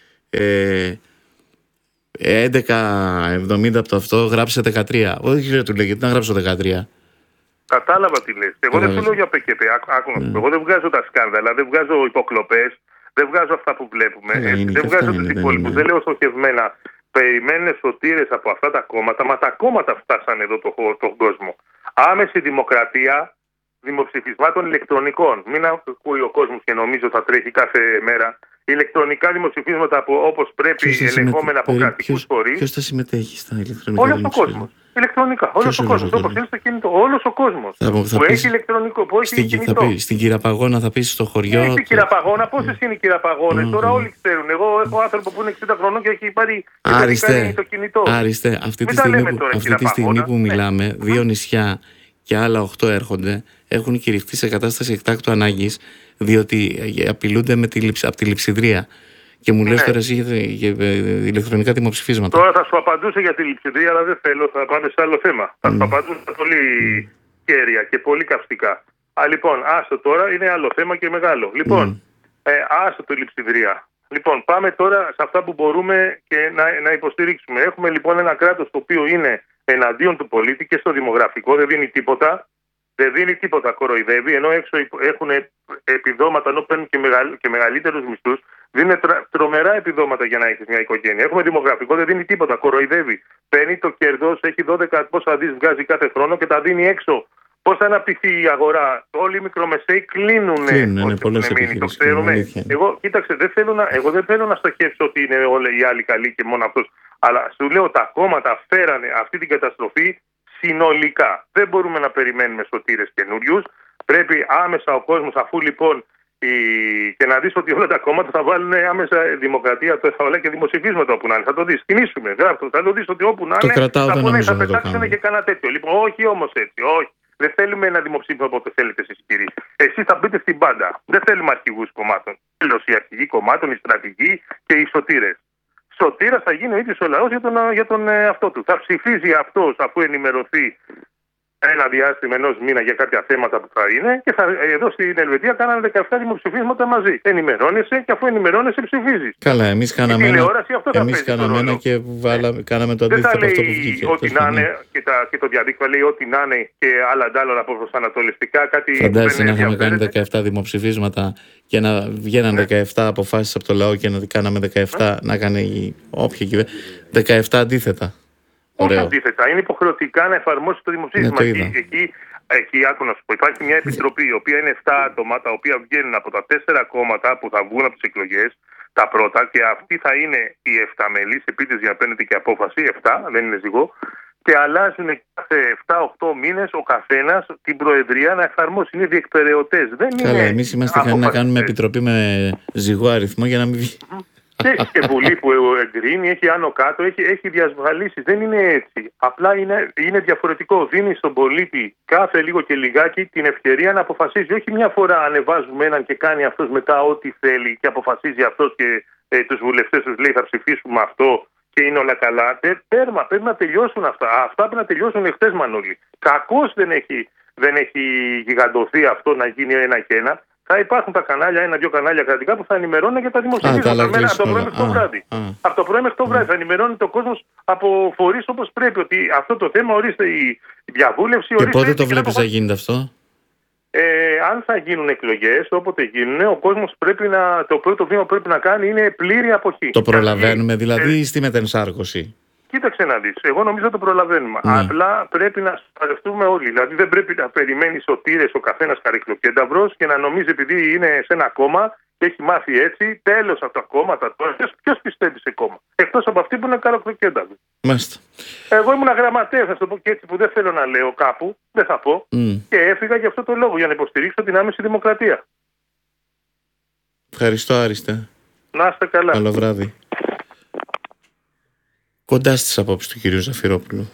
11.70 από το αυτό, γράψε 13. Όχι δεν του λέει γιατί να γράψω 13. Κατάλαβα τι λες. Εγώ δεν σου λέω για ΠΚΠ. Εγώ δεν βγάζω τα σκάνδαλα, δεν βγάζω υποκλοπές, δεν βγάζω αυτά που βλέπουμε. Δεν βγάζω τους υπόλοιπους. Δεν λέω στοχευμένα. Περιμένουν σωτήρες από αυτά τα κόμματα, μα τα κόμματα φτάσανε εδώ τον κόσμο. Άμεση δημοκρατία δημοψηφισμάτων ηλεκτρονικών. Μην ακούει ο κόσμος και νομίζω θα τρέχει κάθε μέρα. Ηλεκτρονικά δημοψηφίσματα όπως πρέπει, ελεγχόμενα από κρατικούς φορείς. Ποιος θα συμμετέχει στα ηλεκτρονικά δημοψηφίσματα? Όλος ο κόσμος. Ηλεκτρονικά. Όλος ο κόσμος. Όπως είναι στο κινητό. Όλος ο κόσμος. Που έχει ηλεκτρονικό, που έχει κινητό. Στην Κυραπαγώνα θα πεις στο χωριό. Στην Κυραπαγώνα, πόσες είναι οι Κυραπαγώνες? Τώρα όλοι ξέρουν. Εγώ έχω άνθρωπο που είναι 60 χρονών και έχει πάρει το κινητό. Άριστε, αυτή τη στιγμή που μιλάμε, 2 νησιά και άλλα 8 έρχονται, έχουν κηρυχθεί σε κατάσταση εκτάκτου ανάγκης, διότι απειλούνται από τη λειψιδρία. Και μου λες τώρα εσύ για ηλεκτρονικά δημοψηφίσματα. Τώρα θα σου απαντούσα για τη λειψιδρία, αλλά δεν θέλω, θα πάμε σε άλλο θέμα. Θα σου απαντούσα πολύ κέρια και πολύ καυστικά. Λοιπόν, άστο τώρα, είναι άλλο θέμα και μεγάλο. Λοιπόν, άστο το λειψιδρία. Λοιπόν, πάμε τώρα σε αυτά που μπορούμε και να υποστηρίξουμε. Έχουμε λοιπόν ένα κράτος το οποίο είναι εναντίον του πολίτη και στο δημογραφικό, δεν δίνει τίποτα. Δεν δίνει τίποτα, κοροϊδεύει, ενώ έξω έχουν επιδόματα, ενώ παίρνουν και μεγαλύτερους μισθούς, δίνουν τρομερά επιδόματα για να έχεις μια οικογένεια. Έχουμε δημογραφικό, δεν δίνει τίποτα, κοροϊδεύει. Παίρνει το κέρδος, έχει 12 πόσα δις βγάζει κάθε χρόνο και τα δίνει έξω. Πώς θα αναπτυχθεί η αγορά? Όλοι οι μικρομεσαίοι κλείνουν. Πολλές επιχειρήσεις. Το ξέρουμε. Εγώ, κοίταξε, εγώ δεν θέλω να στοχεύσω ότι είναι όλοι οι άλλοι καλοί και μόνο αυτός. Αλλά σου λέω, τα κόμματα φέρανε αυτή την καταστροφή συνολικά. Δεν μπορούμε να περιμένουμε σωτήρες καινούριους. Πρέπει άμεσα ο κόσμος, αφού λοιπόν και να δεις ότι όλα τα κόμματα θα βάλουν άμεσα δημοκρατία, θα βάλουν και δημοψηφίσματα όπου να είναι. Θα το δεις. Κινήσουμε. Θα το δεις ότι όπου να είναι θα πετάξουν και κανένα τέτοιο. Λοιπόν, όχι όμως έτσι. Όχι. Δεν θέλουμε ένα δημοψήφισμα όποτε θέλετε εσείς κύριοι. Εσείς θα μπείτε στην πάντα. Δεν θέλουμε αρχηγούς κομμάτων. Τέλος, οι αρχηγοί κομμάτων, οι στρατηγοί και οι σωτήρες. Σωτήρας θα γίνει ο ίδιος ο λαός για τον αυτό του. Θα ψηφίζει αυτός αφού ενημερωθεί ένα διάστημα ενός μήνα για κάποια θέματα που θα είναι και εδώ στην Ελβετία κάνανε 17 δημοψηφίσματα μαζί. Ενημερώνεσαι και αφού ενημερώνεσαι ψηφίζεις. Καλά, εμείς κάναμε ένα και κάναμε το αντίθετο από αυτό που βγήκε. Ό,τι να είναι και το διαδίκτυο λέει ό,τι να είναι και άλλα αντάλλα από προσανατολιστικά. Φαντάζεσαι να είχαμε κάνει 17 δημοψηφίσματα και να βγαίναν 17 αποφάσεις από το λαό και να κάναμε 17 να κάνει όποια κυβέρνηση. 17 αντίθετα. Όχι αντίθετα, είναι υποχρεωτικά να εφαρμόσει το δημοψήφισμα. Εκεί άκου να σου πω, υπάρχει μια επιτροπή, η οποία είναι 7 άτομα, τα οποία βγαίνουν από τα 4 κόμματα που θα βγουν από τις εκλογές, τα πρώτα, και αυτοί θα είναι οι 7 μέλη, επίτηδες για να παίρνετε και απόφαση, 7, δεν είναι ζυγό, και αλλάζουν κάθε 7-8 μήνες ο καθένας την προεδρία να εφαρμόσει. Είναι διεκπεραιωτές. Καλά, εμείς είμαστε ικανοί να κάνουμε επιτροπή με ζυγό αριθμό για να μην βγει. Και έχει και βουλή που εγκρίνει, έχει άνω κάτω, έχει διασβαλίσεις. Δεν είναι έτσι. Απλά είναι διαφορετικό. Δίνει στον πολίτη κάθε λίγο και λιγάκι την ευκαιρία να αποφασίζει. Όχι μια φορά ανεβάζουμε έναν και κάνει αυτός μετά ό,τι θέλει και αποφασίζει αυτός και τους βουλευτές τους λέει θα ψηφίσουμε αυτό και είναι όλα καλά. Πρέπει να τελειώσουν αυτά. Αυτά πρέπει να τελειώσουν εχθές, Μανώλη. Κακώς δεν έχει γιγαντωθεί αυτό να γίνει ένα και ένα. Θα υπάρχουν τα κανάλια, 1-2 κανάλια κρατικά που θα ενημερώνουν για τα δημοψηφίσματα από το πρωί μέχρι το βράδυ. Από το πρωί μέχρι το βράδυ θα ενημερώνεται ο κόσμος από φορείς όπως πρέπει. Ότι αυτό το θέμα ορίστε η διαβούλευση. Και πότε το βλέπεις να γίνεται αυτό? Αν θα γίνουν εκλογές, όποτε γίνουν, ο κόσμος το πρώτο βήμα που πρέπει να κάνει είναι πλήρη αποχή. Το προλαβαίνουμε δηλαδή στη μετενσάρκωση? Κοίταξε να δεις. Εγώ νομίζω το προλαβαίνουμε. Απλά πρέπει να σπαρευτούμε όλοι. Δηλαδή δεν πρέπει να περιμένει σωτήρες ο καθένας καρυκλοκένταυρος και να νομίζει επειδή είναι σε ένα κόμμα και έχει μάθει έτσι, τέλος από τα κόμματα τώρα. Ποιος πιστεύει σε κόμμα? Εκτός από αυτοί που είναι καρυκλοκένταυροι. Μάλιστα. Εγώ ήμουν γραμματέας, θα το πω και έτσι που δεν θέλω να λέω κάπου, δεν θα πω. Και έφυγα για αυτό το λόγο, για να υποστηρίξω την άμεση δημοκρατία. Ευχαριστώ, Άριστε. Να είστε καλά. Καλό βράδυ. Κοντά στις απόψεις του κυρίου Ζαφυρόπουλου.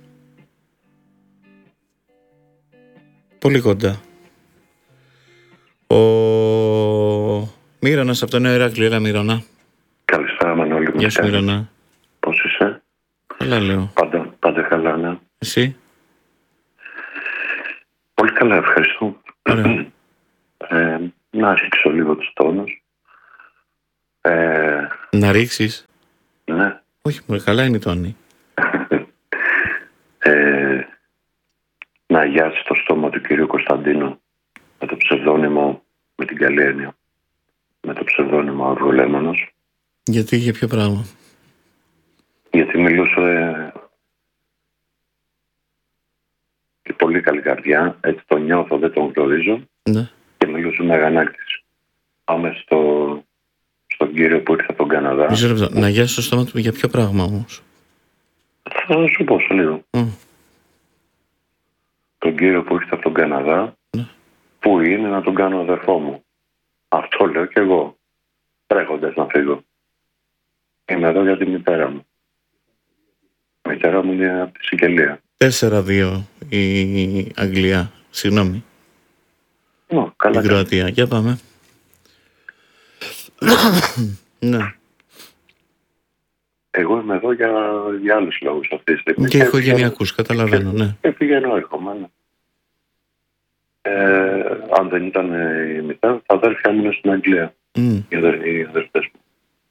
Πολύ κοντά. Ο Μύρονας από το Νέο Ηράκλειο. Έλα Μύρονα. Καλησπέρα Μανώλη. Γεια σου Μύρονα. Καλά λέω. Πάντα καλά, ναι. Εσύ? Πολύ καλά, ευχαριστώ. Ωραία. Να ρίξω λίγο τους τόνους. Να ρίξεις? Ναι. Όχι, μωρέ, καλά είναι η τόνη. Να αγιάσει το στόμα του κυρίου Κωνσταντίνου με το ψευδόνυμο, με την καλή έννοια, με το ψευδόνυμο Αυγολέμονος. Γιατί, για ποιο πράγμα? Γιατί μιλούσε και πολύ καλή καρδιά, έτσι το νιώθω, δεν τον γνωρίζω. Ναι. Και μιλούσε με αγανάκτηση. Πάμε στον κύριο που ήρθε από τον Καναδά. Μισό λεπτό. Να αγιάσει το στόμα του για ποιο πράγμα όμως? Θα σου πω σε λίγο. Τον κύριο που ήρθε από τον Καναδά, που είναι να τον κάνω αδερφό μου. Αυτό λέω κι εγώ, τρέχοντας να φύγω. Είμαι εδώ για τη μητέρα μου. Η μητέρα μου είναι από τη Σικελία. 4-2 η Αγγλία. Συγγνώμη. Καλά. Η Κροατία. Για πάμε. Ναι. Εγώ είμαι εδώ για άλλους λόγους αυτή τη στιγμή. Και οικογενειακούς, καταλαβαίνω, ναι. Και πηγαίνω, έρχομαι, ναι. Αν δεν ήταν η μητέρα, τα αδέρφια μου είναι στην Αγγλία. Οι αδερφές μου.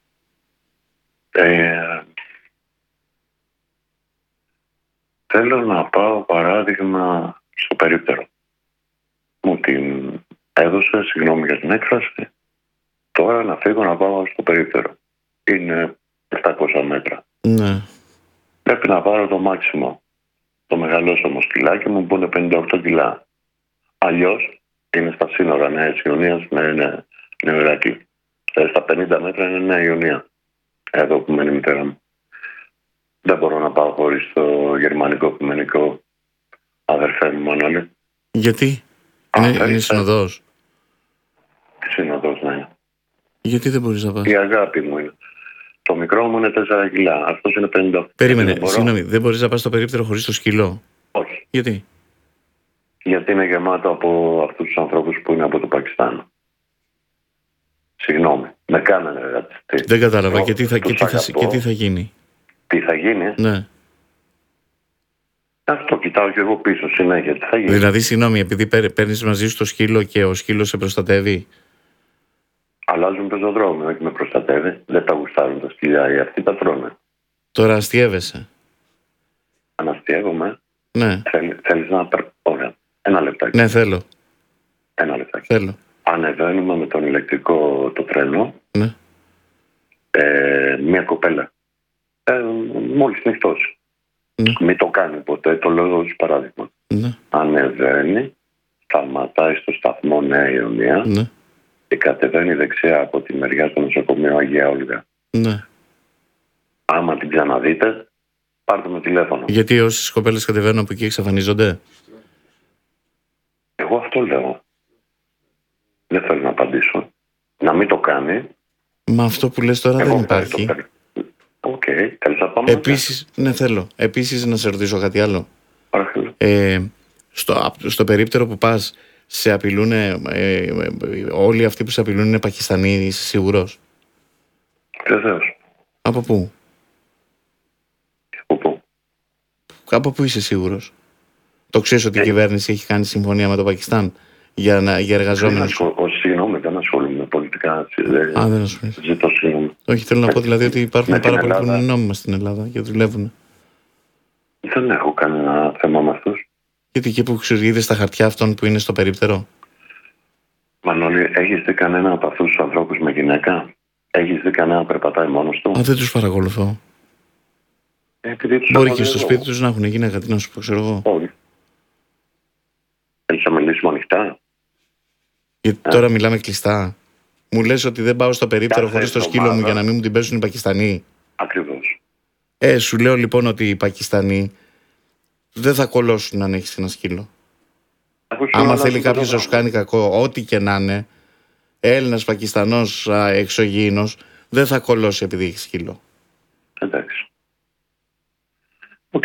Θέλω να πάω παράδειγμα στο περίπτερο. Μου την έδωσε, συγγνώμη για την έκφραση. Τώρα να φύγω να πάω στο περίπτερο. Είναι 700 μέτρα. Ναι. Πρέπει να πάρω το μάξιμο. Το μεγαλώσιμο σκυλάκι μου που είναι 58 κιλά. Αλλιώς είναι στα σύνορα Νέας Ιωνίας με Νέο Ηράκλειο. Στα 50 μέτρα είναι Νέα Ιωνία. Εδώ που μένει η μητέρα μου. Δεν μπορώ να πάω χωρίς το γερμανικό ποιμενικό, αδερφέ μου, Μανώλη. Γιατί? Είναι συνοδός. Συνοδός, ναι. Γιατί δεν μπορείς να πας? Η αγάπη μου είναι. Το μικρό μου είναι 4 κιλά. Αυτός είναι 50. Περίμενε, συγγνώμη, δεν μπορείς να πας στο περίπτερο χωρίς το σκυλό? Όχι. Γιατί? Γιατί είναι γεμάτο από αυτούς τους ανθρώπους που είναι από το Πακιστάν. Συγγνώμη, με κάνανε ρατσιστή. Δεν κατάλαβα. Και τι θα γίνει? Τι θα γίνει? Ναι. Αυτό κοιτάω και εγώ πίσω συνέχεια. Τι θα γίνει? Δηλαδή, συγγνώμη, επειδή παίρνεις μαζί σου το σκύλο και ο σκύλος σε προστατεύει. Αλλάζουν πεζοδρόμιο, όχι με προστατεύει. Δεν τα γουστάρουν τα σκυλιά, οι αυτοί τα τρώνε. Τώρα αστείευεσαι? Αναστείευομαι. Ναι. Θέλεις να... Ωραία. Ένα λεπτάκι. Ναι, θέλω. Ένα λεπτάκι. Θέλω. Ανεβαίνουμε με τον ηλεκτρικό το τρένο. Ναι. Μια κοπέλα. Μόλις νυχτώσει. Ναι. Μην το κάνει ποτέ, το λέω ως παράδειγμα. Ναι. Ανεβαίνει, σταματάει στο σταθμό Νέα Ιωνία. Ναι. Και κατεβαίνει δεξιά από τη μεριά του νοσοκομείου Αγία Όλγα. Ναι. Άμα την ξαναδείτε, πάρτε με τηλέφωνο. Γιατί όσες κοπέλες κατεβαίνουν από εκεί εξαφανίζονται? Εγώ αυτό λέω. Δεν θέλω να απαντήσω. Να μην το κάνει. Μα αυτό που λες τώρα δεν υπάρχει. Οκ, θέλεις να πάμε? Επίσης, ναι, θέλω. Επίσης να σε ρωτήσω κάτι άλλο. Παρακαλώ. Στο περίπτερο που πας, σε απειλούν, όλοι αυτοί που σε απειλούν είναι Πακιστανοί, είσαι σίγουρος? Βεβαίως. Από πού? Από πού είσαι σίγουρος? Το ξέρεις ότι η κυβέρνηση έχει κάνει συμφωνία με το Πακιστάν για εργαζόμενους? Συγγνώμη, δεν ασχολούμαι με πολιτικά. Δεν ασχολούμαι. Ζητώ συγγνώμη. Όχι, θέλω να πω δηλαδή ότι υπάρχουν πάρα πολλοί που είναι νόμιμα στην Ελλάδα και δουλεύουν. Δεν έχω κανένα θέμα με αυτούς. Γιατί και που είδες τα χαρτιά αυτών που είναι στο περίπτερο? Μανώλη, έχεις δει κανένα από αυτούς τους ανθρώπους με γυναίκα? Έχεις δει κανένα να περπατάει μόνος του? Δεν τους παρακολουθώ. Μπορεί και στο σπίτι τους να έχουν γυναίκα, τι να σου πω, ξέρω εγώ. Όχι. Θέλεις να μιλήσουμε ανοιχτά? Γιατί τώρα μιλάμε κλειστά. Μου λες ότι δεν πάω στο περίπτερο χωρίς το σκύλο μου για να μην μου την πέσουν οι Πακιστανοί? Ακριβώς. Σου λέω λοιπόν ότι οι Πακιστανοί δεν θα κολώσουν αν έχεις ένα σκύλο. Άμα θέλει κάποιος να σου κάνει κακό, ό,τι και να είναι, Έλληνας, Πακιστανός, εξωγήινος, δεν θα κολώσει επειδή έχει σκύλο. Εντάξει. Οκ.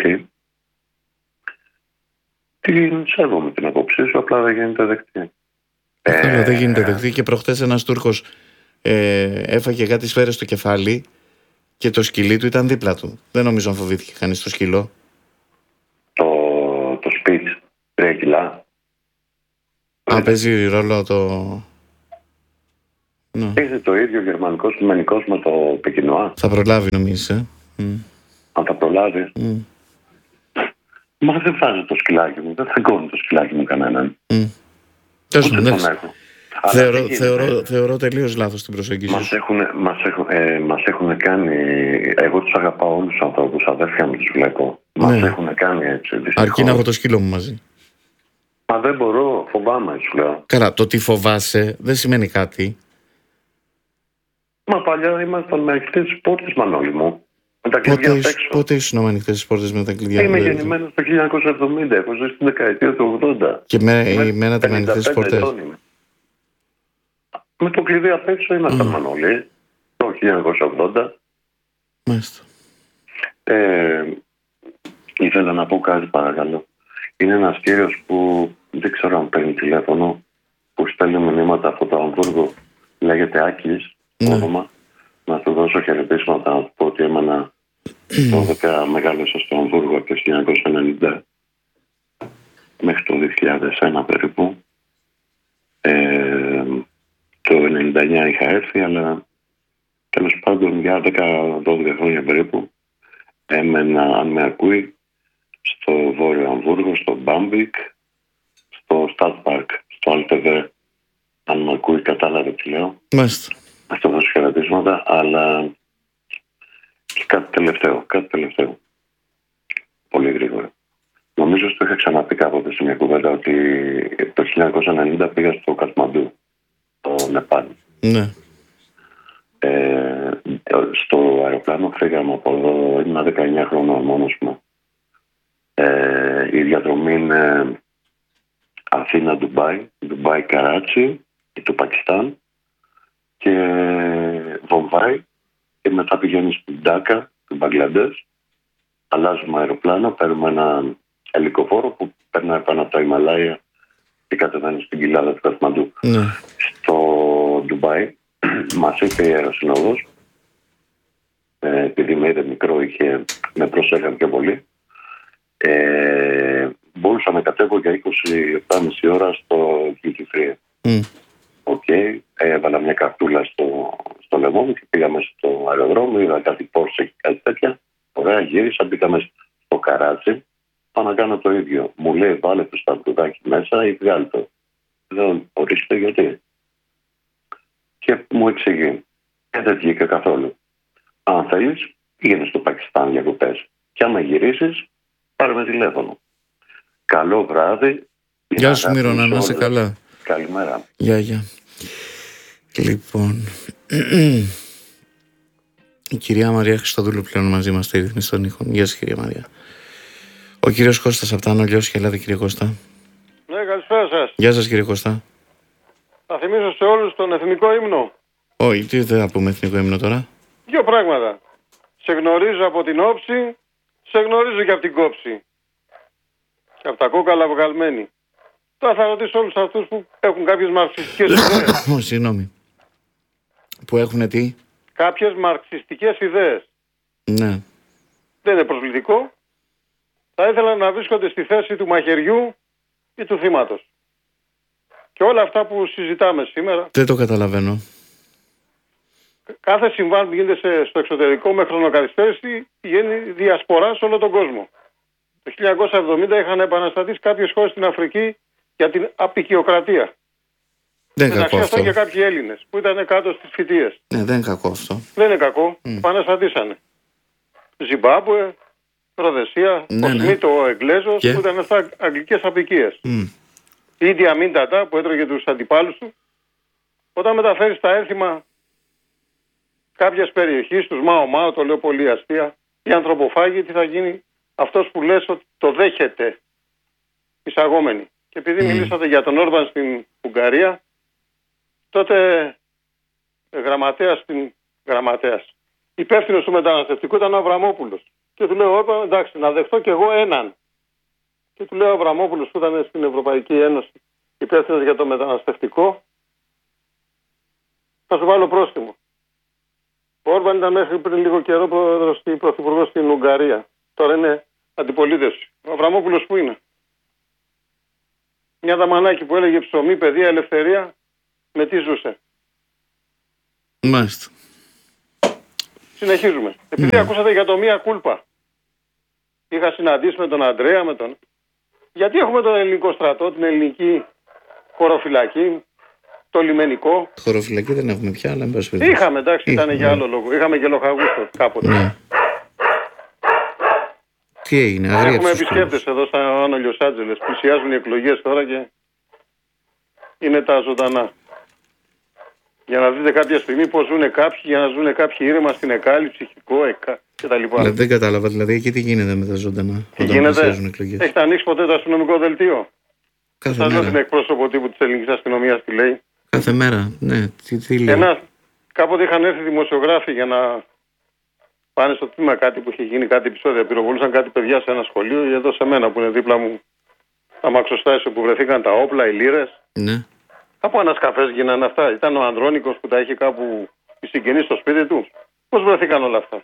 Την σέβομαι την απόψη σου, απλά δεν γίνεται δεκτή. Δεν γίνεται δεκτή και προχτές ένας Τούρκος έφαγε κάτι σφαίρες στο κεφάλι Και το σκυλί του ήταν δίπλα του. Δεν νομίζω αν φοβήθηκε κανείς το σκύλο. Το speech 3 κιλά. Αν παίζει ρόλο το... Παίζει το ίδιο γερμανικός λιμενικός με το Πεκινουά. Θα προλάβει νομίζεις, Αν θα προλάβει. Μα δεν βάζει το σκυλάκι μου. Δεν θα κόνει το σκυλάκι μου κανέναν. Ούτε τον έχω. Θεωρώ τελείως λάθος την προσέγγιση. Μας έχουν κάνει. Εγώ τους αγαπάω όλους τους ανθρώπους, αδέρφια μου τους βλέπω. Μας έχουν κάνει έτσι. Δυστυχώς. Αρκεί να έχω το σκύλο μου μαζί. Μα δεν μπορώ, φοβάμαι, σου λέω. Καλά, το τι φοβάσαι δεν σημαίνει κάτι. Μα παλιά ήμασταν με ανοιχτές τις πόρτες, Μανώλη μου. Με τα κλειδιά απ' έξω. Πότε ήσουν με ανοιχτές τις πόρτες με τα κλειδιά? Είμαι γεννημένος το 1970, έχω ζήσει στην δεκαετία του 80. Και μένατε με ανοιχτές τις πόρτες? Με το κλειδί απ' έξω ήμασταν, Μανώλη, το 1980. Μάλιστα. Ήθελα να πω κάτι, παρακαλώ. Είναι ένας κύριος που δεν ξέρω αν παίρνει τηλέφωνο, που στέλνει μηνύματα από το Αμβούργο. Λέγεται Άκης, όνομα. Να του δώσω χαιρετίσματα, να του πω ότι έμενα 12 μεγάλωσα στο Αμβούργο από το 1990 μέχρι το 2001 περίπου. Το 1999 είχα έρθει, αλλά τέλος πάντων για 10-12 χρόνια περίπου έμενα, αν με ακούει, στο Βόρειο Αμβούργο, στο Μπάμπικ, στο Στadtpark, στο Αλτεβέ. Αν με ακούει, κατάλαβε τι λέω. Μάλιστα. Αυτό δώσω χαιρετίσματα, αλλά και κάτι τελευταίο. Πολύ γρήγορα. Νομίζω ότι το είχα ξαναπεί κάποτε σε μια κουβέντα ότι το 1990 πήγα στο Κατμαντού, το Νεπάλ. Ναι. Στο αεροπλάνο φύγαμε από εδώ, ήμουν 19 χρονών μόνος μου. Η διαδρομή είναι Αθήνα-Ντουμπάι, Ντουμπάι-Καράτσι και το Πακιστάν και Βομβάι και μετά πηγαίνει στην Ντάκα, του Μπαγκλαντές. Αλλάζουμε αεροπλάνο, παίρνουμε ένα ελικοφόρο που περνάει πάνω από τα Ιμαλάια και κατεβαίνει στην κοιλάδα του Κατμαντού. Ναι. Στο Ντουμπάι μας είπε η αεροσυνόδος, επειδή με είδε μικρό, με προσέχαν πιο πολύ, μπορούσα να κατέβω για 27,5 ώρα στο duty free. Έβαλα μια καρτούλα στο λαιμό μου και πήγαμε στο αεροδρόμιο, είδα κάτι Porsche και κάτι τέτοια. Ωραία, γύρισα, μπήκαμε στο Καράτσι, πάω να κάνω το ίδιο. Μου λέει βάλε το σταυρουδάκι μέσα ή βγάλει το. Λέω ορίστε γιατί. Και μου εξηγεί. Δεν βγήκα καθόλου. Αν θέλεις, πήγαινε στο Πακιστάν για κουπές. Και άμα γυρίσεις, πάρε με τηλέφωνο. Καλό βράδυ. Γεια σου Μύρονα, να είσαι καλά. Καλημέρα. Γεια. Λοιπόν, η κυρία Μαρία Χριστοδούλου πλέον μαζί μας, στη ρύθμιση των ήχων. Γεια σας κυρία Μαρία. Ο κύριος Κώστας από τα Άνω Λιώσια, ελάτε κύριε Κώστα. Ναι, καλησπέρα σας. Γεια σας κύριε Κώστα. Θα θυμίσω σε όλους τον εθνικό ύμνο. Όχι, τι δεν θα πούμε εθνικό ύμνο τώρα. Δύο πράγματα. Σε γνωρίζω από την όψη, σε γνωρίζω και από την κόψη. Και από τα κόκαλα βγαλμένη. Τώρα θα ρωτήσω όλους αυτούς που έχουν κάποιες μαρξιστικές ιδέες. Συγγνώμη. Που έχουν τι? Κάποιες μαρξιστικές ιδέες. Ναι. Δεν είναι προσβλητικό. Θα ήθελα να βρίσκονται στη θέση του μαχαιριού ή του θύματος. Και όλα αυτά που συζητάμε σήμερα. Δεν το καταλαβαίνω. Κάθε συμβάν που γίνεται στο εξωτερικό με χρονοκαθυστέρηση πηγαίνει διασπορά σε όλο τον κόσμο. Το 1970 είχαν επαναστατήσει κάποιες χώρες στην Αφρική για την απικιοκρατία. Δεν είναι κακό αυτό. Και κάποιοι Έλληνες που ήταν κάτω στις φοιτίες. Ναι, δεν είναι κακό αυτό. Δεν είναι κακό. Επαναστατήσανε. Ζιμπάμπουε, Ροδεσία, ο Σμίτ ο Εγγλέζος που ήταν αυτά αγγλικές απικίες. Η Ίντι Αμίν Ντατά που έτρωγε τους αντιπάλους του. Όταν μεταφέρει στα έθιμα κάποιες περιοχές, τους Μάο, το λέω πολύ αστεία, οι ανθρωποφάγοι, τι θα γίνει? Αυτός που λες ότι το δέχεται εισαγόμενοι. Και επειδή μιλήσατε για τον Όρμπαν στην Ουγγαρία, τότε γραμματέας, υπεύθυνος του μεταναστευτικού ήταν ο Αβραμόπουλος. Και του λέω, Όρμπαν, εντάξει, να δεχτώ κι εγώ έναν. Και του λέω ο Αβραμόπουλος που ήταν στην Ευρωπαϊκή Ένωση υπεύθυνος για το μεταναστευτικό, θα σου βάλω πρόστιμο. Ο Όρμπαν ήταν μέχρι πριν λίγο καιρό πρωθυπουργός στην Ουγγαρία. Τώρα είναι αντιπολίτευση. Ο Αβραμόπουλος που είναι? Μια δαμανάκι που έλεγε ψωμί, παιδεία, ελευθερία, με τι ζούσε? Μάλιστα. Συνεχίζουμε. Επειδή ακούσατε για το μία κούλπα. Είχα συναντήσει με τον Αντρέα, γιατί έχουμε τον ελληνικό στρατό, την ελληνική χωροφυλακή, το λιμενικό. Χωροφυλακή δεν έχουμε πια, αλλά είχαμε, εντάξει, ήταν για άλλο λόγο. Είχαμε και λοχαγούστο κάποτε. Ναι. Τι έγινε, αγρίεψες? Έχουμε επισκέπτες εδώ στα Άνω Λος Άντζελες. Πλησιάζουν οι εκλογές τώρα και είναι τα ζωντανά. Για να δείτε κάποια στιγμή πώς ζουν κάποιοι, για να ζουν κάποιοι ήρεμα στην Εκάλη, ψυχικό, κτλ. Δεν κατάλαβα, δηλαδή εκεί τι γίνεται με τα ζωντανά? Τι γίνεται? Έχετε ανοίξει ποτέ το αστυνομικό δελτίο? Κάθε μέρα. μέρα. Σας την εκπρόσωπο τύπου της ελληνικής αστυνομίας τι λέει. Κάθε μέρα, ναι. Τι λέει? Κάποτε είχαν έρθει δημοσιογράφοι για να πάνε στο τμήμα κάτι που είχε γίνει, κάτι επεισόδια. Πυροβολούσαν κάτι παιδιά σε ένα σχολείο, ή εδώ σε μένα που είναι δίπλα μου, τα μαξοστάσια που βρεθήκαν τα όπλα, οι λίρες. Ναι. Από ένα καφέ γίνανε αυτά. Ήταν ο Ανδρώνικος που τα είχε κάπου η συγγενή στο σπίτι του. Πώς βρεθήκαν όλα αυτά?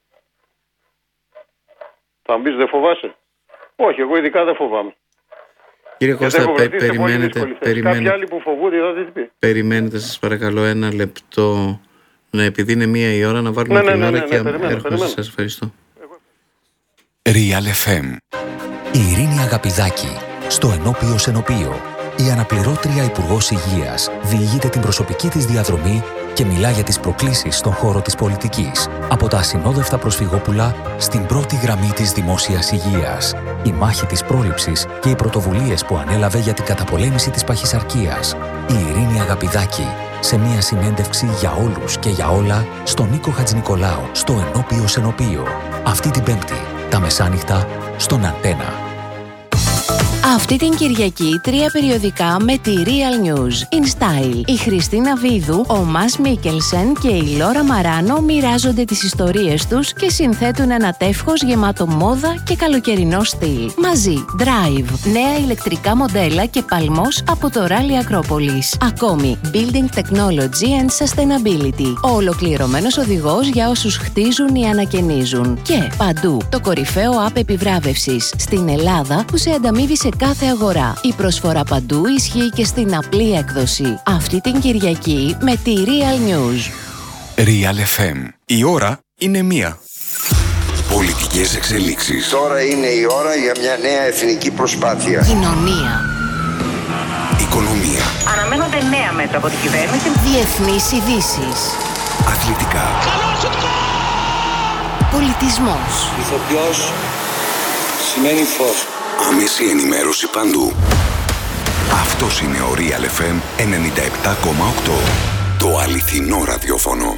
Θα μου πεις, δεν φοβάσαι? Όχι, εγώ ειδικά δεν φοβάμαι. Κύριε Κώστα, περιμένετε. Κάποιοι άλλοι που φοβούνται, είδατε τι πει. Περιμένετε, σας παρακαλώ, ένα λεπτό. Ναι, επειδή είναι 1 η ώρα, να βάλουμε την ώρα και έρχομαι. Σας ευχαριστώ. Real FM. Η Ειρήνη Αγαπηδάκη, στο Ενώπιο Σενοπείο. Η αναπληρώτρια Υπουργός Υγείας διηγείται την προσωπική της διαδρομή και μιλά για τις προκλήσεις στον χώρο της πολιτικής. Από τα ασυνόδευτα προσφυγόπουλα στην πρώτη γραμμή της δημόσιας υγείας. Η μάχη της πρόληψης και οι πρωτοβουλίες που ανέλαβε για την καταπολέμηση της παχυσαρκίας. Η Ειρήνη Αγαπηδάκη, σε μια συνέντευξη για όλους και για όλα, στον Νίκο Χατζηνικολάου, στο Ενώπιο Σενοπείο. Αυτή την Πέμπτη, τα μεσάνυχτα, στον Αντένα. Αυτή την Κυριακή 3 περιοδικά με τη Real News. In Style. Η Χριστίνα Βίδου, ο Μας Μίκελσεν και η Λόρα Μαράνο μοιράζονται τις ιστορίες τους και συνθέτουν ένα τεύχος γεμάτο μόδα και καλοκαιρινό στυλ. Μαζί, Drive, νέα ηλεκτρικά μοντέλα και παλμός από το Rally Acropolis. Ακόμη, Building Technology and Sustainability. Ο ολοκληρωμένος οδηγός για όσους χτίζουν ή ανακαινίζουν. Και παντού, το κορυφαίο app επιβράβευσης στην Ελλάδα που σε ανταμείβει σε κάθε αγορά. Η προσφορά παντού ισχύει και στην απλή έκδοση. Αυτή την Κυριακή με τη Real News. Real FM. Η ώρα είναι 1. Πολιτικές εξελίξεις. Τώρα είναι η ώρα για μια νέα εθνική προσπάθεια. Κοινωνία. Οικονομία. Αναμένονται νέα μέτρα από την κυβέρνηση. Διεθνείς ειδήσεις. Αθλητικά. Πολιτισμός. Ηθοποιός σημαίνει φως. Άμεση ενημέρωση παντού. Αυτός είναι ο Real FM 97,8. Το αληθινό ραδιόφωνο.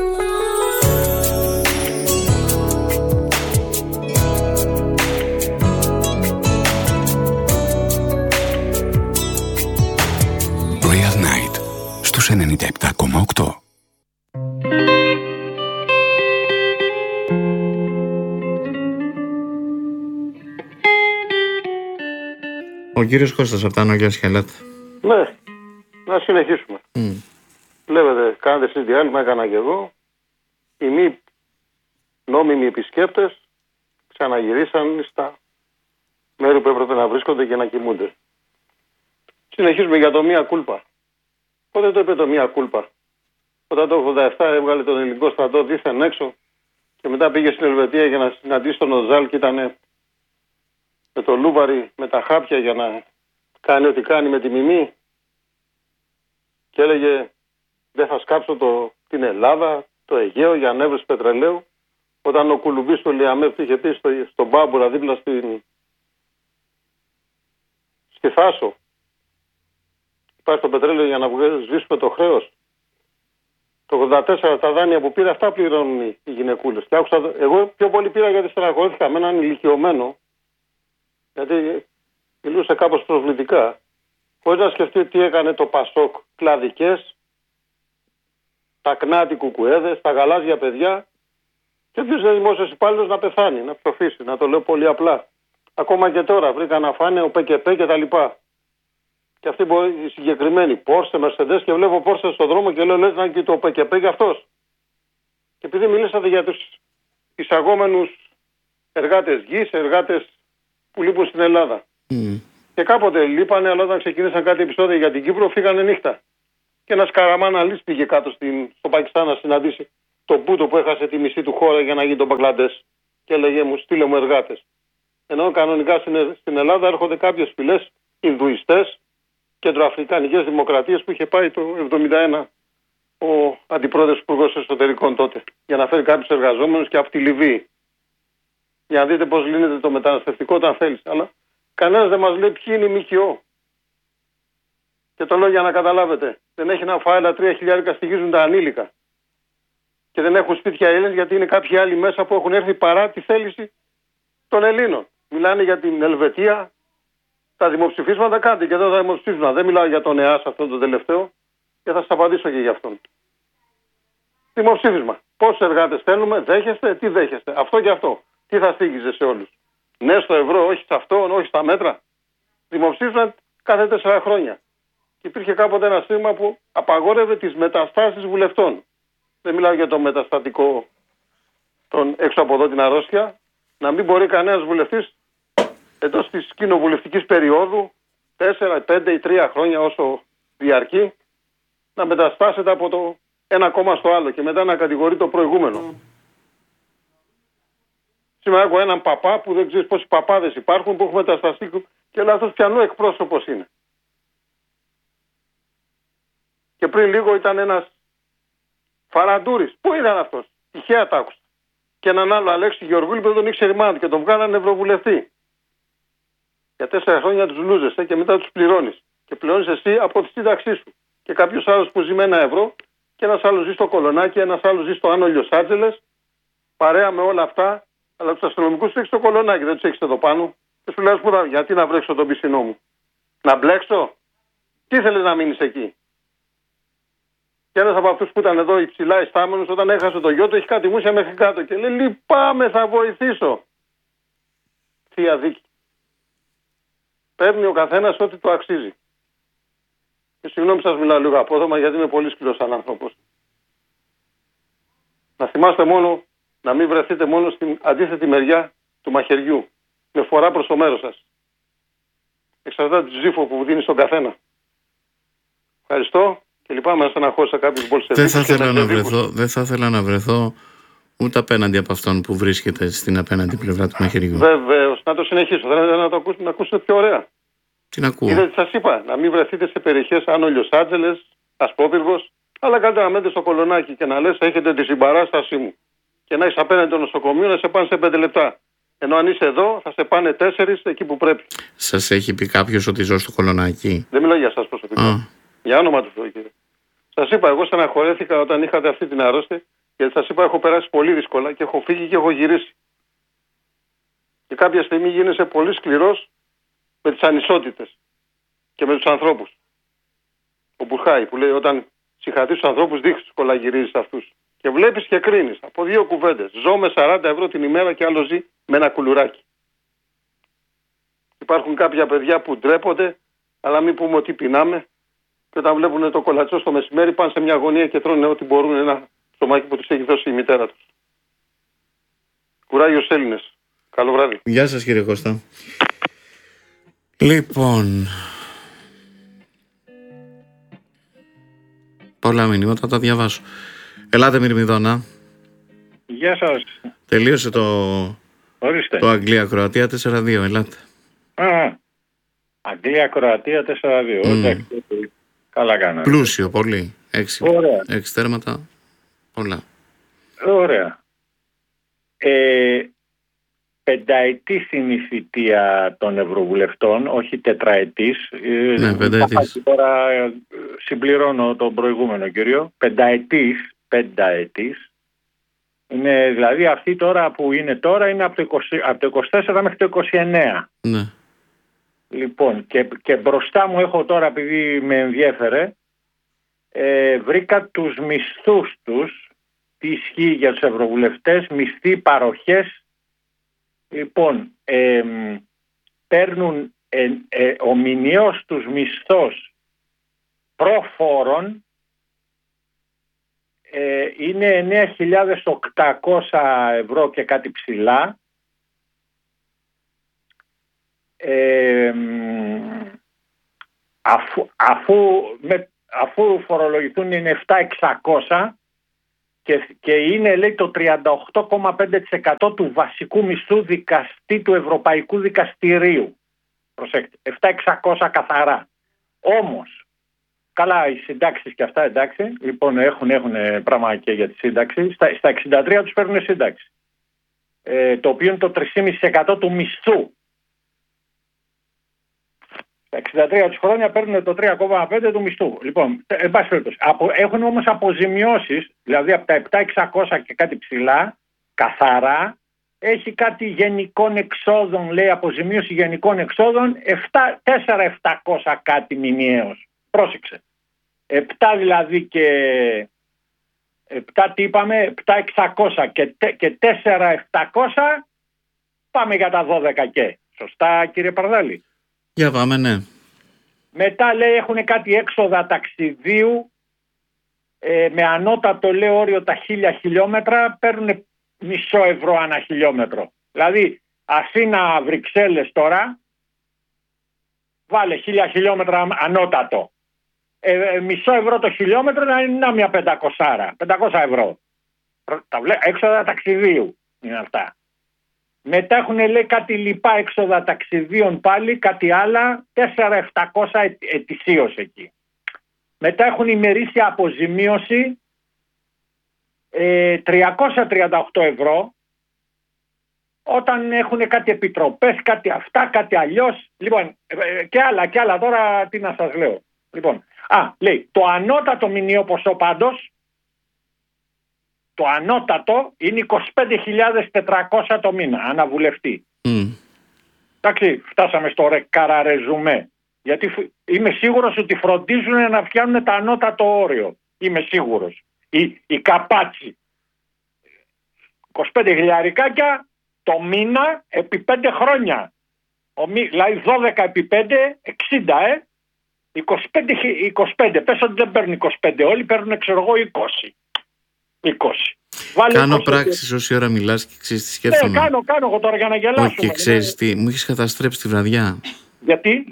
Real Night στους 97,8. Ο κύριος Κώστας από τα Νόγια Σχελάτα. Ναι, να συνεχίσουμε. Βλέπετε, κάνετε εσείς διάλειμμα, έκανα και εγώ. Οι μη νόμιμοι επισκέπτες ξαναγυρίσαν στα μέρη που έπρεπε να βρίσκονται και να κοιμούνται. Συνεχίζουμε για το μία κούλπα. Πότε το είπε το μία κούλπα? Όταν το 87 έβγαλε τον ελληνικό στρατό δίθεν έξω και μετά πήγε στην Ελβετία για να συναντήσει τον Οζάλ και ήταν με το Λούβαρι, με τα χάπια για να κάνει ό,τι κάνει με τη Μιμή και έλεγε δεν θα σκάψω την Ελλάδα, το Αιγαίο για ανέβρεση πετρελαίου, όταν ο Κουλουμπής του Λιαμέφ είχε πει στον Μπάμπουρα δίπλα στη Θάσο υπάρχει το πετρέλαιο για να σβήσουμε το χρέος. Το 84 τα δάνεια που πήρε αυτά πληρώνουν οι γυναικούλες. Και άκουσα, εγώ πιο πολύ πήρα γιατί στεναχωρήθηκα με έναν ηλικιωμένο, γιατί μιλούσε κάπως προσβλητικά, χωρίς να σκεφτεί τι έκανε το Πασόκ, κλαδικές, τα κνάτι κουκουέδες, τα γαλάζια παιδιά, και ποιος είναι δημόσιος υπάλληλος να πεθάνει, να ψοφήσει, να το λέω πολύ απλά. Ακόμα και τώρα βρήκα να φάνε ο ΠΚΠ και τα λοιπά. Και αυτοί οι συγκεκριμένοι, Πόρσε, Μερσεντές, και βλέπω Πόρσε στον δρόμο και λέω λες να είναι και το ΠΚΠ και αυτός. Και επειδή μιλήσατε για τους εισαγόμενους εργάτες γης, εργάτες που λείπουν στην Ελλάδα. Και κάποτε λείπανε, αλλά όταν ξεκίνησαν κάτι επεισόδια για την Κύπρο, φύγανε νύχτα. Και ένας Καραμάναλης πήγε κάτω στο Πακιστάν να συναντήσει τον Μπούτο που έχασε τη μισή του χώρα για να γίνει τον Μπαγκλαντές. Και έλεγε μου, στείλε μου εργάτες. Ενώ κανονικά στην Ελλάδα έρχονται κάποιες φυλές Ινδουιστές, κεντροαφρικανικές δημοκρατίες που είχε πάει το 1971 ο αντιπρόεδρος υπουργός εσωτερικών τότε, για να φέρει κάποιους εργαζόμενους και από τη Λιβύη. Για να δείτε πώς λύνεται το μεταναστευτικό όταν θέλεις. Αλλά κανένας δεν μας λέει ποιοι είναι οι ΜΚΟ. Και το λέω για να καταλάβετε. Δεν έχει να φάει, αλλά 3.000 στοιχίζουν τα ανήλικα. Και δεν έχουν σπίτια Έλληνες, γιατί είναι κάποιοι άλλοι μέσα που έχουν έρθει παρά τη θέληση των Ελλήνων. Μιλάνε για την Ελβετία. Τα δημοψηφίσματα κάντε και εδώ τα δημοψηφίσματα. Δεν μιλάω για τον ΕΑΣ αυτό το τελευταίο και θα σας απαντήσω και για αυτόν. Δημοψήφισμα. Πόσους εργάτες θέλουμε, δέχεστε, τι δέχεστε. Αυτό και αυτό. Τι θα στήγιζε σε όλους. Ναι στο ευρώ, όχι σε αυτό, όχι στα μέτρα. Δημοψήφισμα κάθε 4 χρόνια. Και υπήρχε κάποτε ένα σύστημα που απαγόρευε τις μεταστάσεις βουλευτών. Δεν μιλάω για το μεταστατικό έξω από εδώ την αρρώστια. Να μην μπορεί κανένας βουλευτής εντός της κοινοβουλευτικής περίοδου 4, 5 ή 3 χρόνια όσο διαρκεί να μεταστάσετε από το ένα κόμμα στο άλλο και μετά να κατηγορεί το προηγούμενο. Σήμερα έχω έναν παπά που δεν ξέρεις πόσοι παπάδες υπάρχουν που έχουν μετασταστεί και λέει αυτός πιανού εκπρόσωπος είναι. Και πριν λίγο ήταν ένας Φαραντούρης. Πού ήταν αυτός? Τυχαία τ' άκουσα. Και έναν άλλο Αλέξη Γεωργούλη που δεν τον ήξερε μάνα και τον βγάλανε ευρωβουλευτή. Για 4 χρόνια τους λούζεσαι και μετά τους πληρώνεις. Και πληρώνεις εσύ από τη σύνταξή σου. Και κάποιος άλλος που ζει με 1 ευρώ και ένας άλλος ζει στο Κολονάκι, ένας άλλος ζει στο Άνω Λος Άντζελες. Παρέα με όλα αυτά, αλλά τους αστυνομικούς τους έχεις στο Κολονάκι, δεν τους έχεις εδώ πάνω. Και σου λέει γιατί να βρέξω τον πισινό μου? Να μπλέξω? Τι θέλεις να μείνεις εκεί? Και ένας από αυτούς που ήταν εδώ υψηλά ιστάμενος, όταν έχασε το γιο του, έχει κάτι μουσια μέχρι κάτω και λέει λυπάμαι, θα βοηθήσω. Θεία δίκη. Παίρνει ο καθένας ό,τι του αξίζει. Και συγγνώμη σας μιλάω λίγο απόδομα γιατί είμαι πολύ σκληρός σαν άνθρωπος. Να θυμάστε μόνο, να μην βρεθείτε μόνο στην αντίθετη μεριά του μαχαιριού. Με φορά προς το μέρος σας. Εξαρτάται τη ψήφο που δίνει στον καθένα. Ευχαριστώ. Και λυπάμαι να στεναχώρησα κάποιους Μπολσεβίκους. Δεν θα ήθελα να βρεθώ ούτε απέναντι από αυτόν που βρίσκεται στην απέναντι πλευρά του μαχαιριού. Βεβαίως. Να το συνεχίσω. Θέλετε να ακούσετε πιο ωραία. Τι να ακούω? Είδατε, σας είπα, να μην βρεθείτε σε περιοχές Άνω Λος Άντζελες, Ασπόπυργος, αλλά καλύτερα να μένετε στο Κολονάκι και να λες έχετε τη συμπαράστασή μου. Και να έχεις απέναντι το νοσοκομείο να σε πάνε σε 5 λεπτά. Ενώ αν είσαι εδώ θα σε πάνε 4 εκεί που πρέπει. Σας έχει πει κάποιος ότι ζω στο Κολονάκι? Δεν μιλάω για σας προσωπικά. Για όνομα του Θεού, κύριε. Σας είπα, εγώ στεναχωρέθηκα όταν είχατε αυτή την αρρώστια, γιατί σας είπα, έχω περάσει πολύ δύσκολα και έχω φύγει και έχω γυρίσει. Και κάποια στιγμή γίνεσαι πολύ σκληρός με τις ανισότητες και με τους ανθρώπους. Ο Μπουρχάη που λέει όταν συγχατείς τους ανθρώπους δύσκολα γυρίζεις αυτούς. Και βλέπεις και κρίνεις από 2 κουβέντες. Ζω με 40 ευρώ την ημέρα και άλλο ζει με ένα κουλουράκι. Υπάρχουν κάποια παιδιά που ντρέπονται, αλλά μην πούμε ότι πεινάμε. Και όταν βλέπουν το κολατσό στο μεσημέρι πάνε σε μια γωνία και τρώνε ό,τι μπορούν, ένα ψωμάκι που τους έχει δώσει η μητέρα τους. Κουράγιο στους Έλληνες. Καλό βράδυ. Γεια σας κύριε Κώστα. Λοιπόν, πολλά μηνύματα, τα διαβάσω. Ελάτε Μυρμηδόνα. Γεια σας. Τελείωσε το Αγγλία-Κροατία 4-2, ελάτε. Αγγλία-Κροατία 4-2. Καλά κάνατε. Πλούσιο, πολύ. 6 τέρματα, πολλά. Ωραία. Πενταετής είναι η θητεία των Ευρωβουλευτών, όχι τετραετής. Ναι, πενταετής. Τώρα συμπληρώνω τον προηγούμενο κύριο. Πενταετής. Είναι, δηλαδή αυτή τώρα που είναι τώρα είναι από το 24 μέχρι το 29. Ναι. Λοιπόν, και μπροστά μου έχω τώρα, επειδή με ενδιέφερε, βρήκα τους μισθούς τους, τι ισχύει για τους ευρωβουλευτές, μισθοί, παροχές. Λοιπόν, παίρνουν ο μηνιαίος τους μισθός προφόρων είναι 9.800 ευρώ και κάτι ψηλά. Αφού φορολογηθούν είναι 7.600 και είναι, λέει, το 38,5% του βασικού μισθού δικαστή του Ευρωπαϊκού Δικαστηρίου. Προσέξτε, 7.600 καθαρά. Όμως, καλά, οι συντάξεις και αυτά, εντάξει, λοιπόν έχουν πράγμα και για τη σύνταξη. Στα 63 τους παίρνουν σύνταξη, το οποίο είναι το 3,5% του μισθού. Τα 63 τους χρόνια παίρνουν το 3,5% του μισθού. Λοιπόν, εν πάση περιπτώσει, έχουν όμως αποζημιώσεις, δηλαδή από τα 7.600 και κάτι ψηλά, καθαρά, έχει κάτι γενικών εξόδων, λέει, αποζημίωση γενικών εξόδων, 4.700 κάτι μηνιαίως. Πρόσεξε. 7 δηλαδή και 7 τι είπαμε, 7.600 και 4.700, πάμε για τα 12 και. Σωστά, κύριε Παρδάλη? Για πάμε, ναι. Μετά, λέει, έχουν κάτι έξοδα ταξιδίου με ανώτατο, λέει, όριο τα 1.000 χιλιόμετρα, παίρνουν μισό ευρώ ανά χιλιόμετρο. Δηλαδή Αθήνα Βρυξέλλες τώρα, βάλε 1.000 χιλιόμετρα ανώτατο, μισό ευρώ το χιλιόμετρο να είναι μια 500 ευρώ. Έξοδα ταξιδίου είναι αυτά. Μετά έχουν, λέει, κάτι λοιπά έξοδα ταξιδίων πάλι, κάτι άλλα, 4.700 ετησίως εκεί. Μετά έχουν ημερήσια αποζημίωση 338 ευρώ, όταν έχουν κάτι επιτροπές, κάτι αυτά, κάτι αλλιώς. Λοιπόν, και άλλα τώρα, τι να σας λέω. Λοιπόν, λέει, το ανώτατο μηνιαίο ποσό πάντως, το ανώτατο είναι 25.400 το μήνα, αναβουλευτή. Εντάξει, φτάσαμε στο καραρεζουμέ. Γιατί είμαι σίγουρος ότι φροντίζουν να φτιάνουν τα ανώτατο όριο. Είμαι σίγουρος. Η καπάτσι. 25 χιλιαρικάκια το μήνα επί 5 χρόνια. Δηλαδή 12 επί 5, 60, 25, πες ότι δεν παίρνουν 25, όλοι παίρνουν, ξέρω εγώ, 20. Κάνω πράξεις όση ώρα μιλάς και ξέρεις τι σκέφτομαι. Κάνω εγώ τώρα για να γελάσουμε. Όχι, και ξέρεις τι, μου έχεις καταστρέψει τη βραδιά. Γιατί?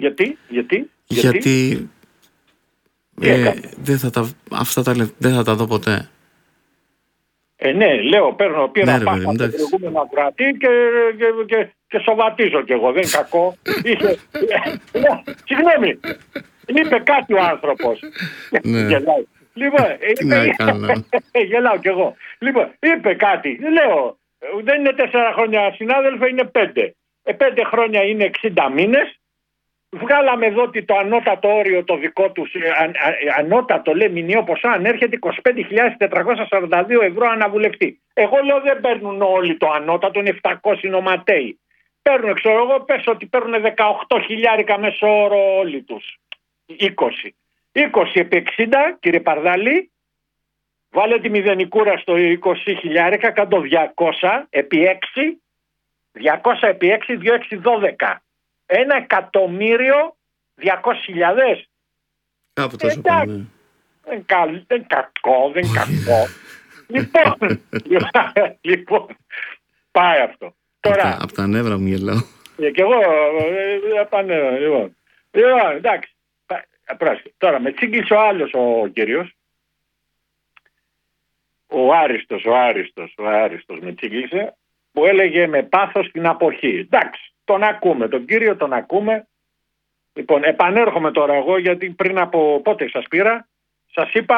Δεν θα τα δω ποτέ. Ναι, λέω, πήρα πάσα το προηγούμενο ακροατή και σοβατίζω κι εγώ, δεν είναι κακό. Συγγνώμη, είπε κάτι ο άνθρωπος. Γελάει. Λοιπόν, γελάω κι εγώ. Λοιπόν, είπε κάτι, λέω, δεν είναι 4 χρόνια συνάδελφε, είναι 5. 5 χρόνια είναι 60 μήνες. Βγάλαμε εδώ ότι το ανώτατο όριο το δικό τους, ανώτατο, λέει, μηνιαίο ποσό ανέρχεται 25.442 ευρώ αναβουλευτή. Εγώ λέω δεν παίρνουν όλοι το ανώτατο, είναι 700 νοματέοι. Παίρνουν, ξέρω εγώ, πες ότι παίρνουν 18.000 μέσο όρο όλοι τους. 20 επί 60, κύριε Παρδάλη, βάλε τη μηδενικούρα στο 20.000, κάτω 200 επί 6, 200 επί 6, 2.612. 1.200.000. Κάπου τόσο πάμε. Δεν κακό. Λοιπόν, πάει αυτό. Τώρα, από τα νεύρα μου γελάω. Και εγώ από τα νεύρα. Λοιπόν, εντάξει. Τώρα με τσίγκλισε ο άλλος ο κύριος. Ο Άριστος με τσίγκλισε, που έλεγε με πάθος την αποχή. Εντάξει, τον ακούμε, τον κύριο τον ακούμε. Λοιπόν, επανέρχομαι τώρα εγώ, γιατί πριν από πότε σας πήρα, σας είπα,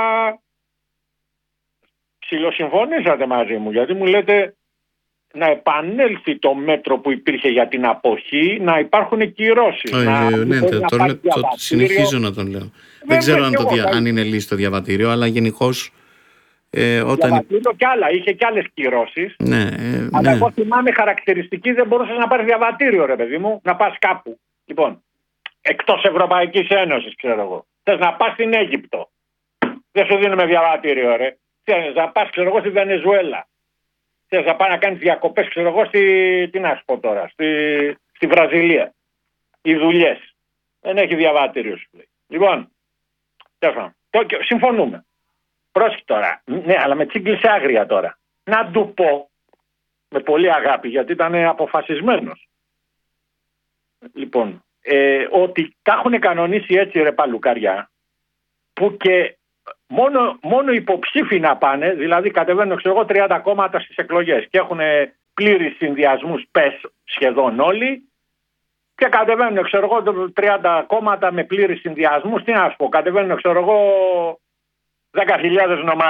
ψιλοσυμφωνήσατε μαζί μου, γιατί μου λέτε να επανέλθει το μέτρο που υπήρχε για την αποχή, να υπάρχουν κυρώσεις. Ναι, συνεχίζω να τον λέω. Δεν ξέρω αν είναι λύση το διαβατήριο, αλλά γενικώς όταν... Διαβατήριο και άλλα, είχε και άλλες κυρώσεις. Αλλά εγώ θυμάμαι χαρακτηριστική, δεν μπορούσες να πάρεις διαβατήριο, ρε παιδί μου, να πας κάπου. Λοιπόν, εκτός Ευρωπαϊκής Ένωσης, ξέρω εγώ. Θες να πας στην Αίγυπτο, δεν σου δίνουμε διαβατήριο, ρε. Θες να πας, ξέρω εγώ, στη Βενεζουέλα. Θες να πάει να κάνεις διακοπές, ξέρω εγώ, τι να σου πω τώρα, στη Βραζιλία. Οι δουλειές. Δεν έχει διαβατήριο, σου λέει. Λοιπόν, συμφωνούμε. πρόσεχε τώρα. Ναι, αλλά με τσίγκλισε άγρια τώρα. Να του πω, με πολύ αγάπη, γιατί ήταν αποφασισμένος. Λοιπόν, ότι τα έχουν κανονίσει έτσι, ρε παλουκαριά, που και μόνο υποψήφοι να πάνε, δηλαδή κατεβαίνουν, ξέρω εγώ, 30 κόμματα στις εκλογές και έχουν πλήρεις συνδυασμούς, σχεδόν όλοι, και κατεβαίνουν, ξέρω εγώ, 30 κόμματα με πλήρεις συνδυασμούς. Τι να σου πω, κατεβαίνουν, ξέρω εγώ, 10.000 νομάδες.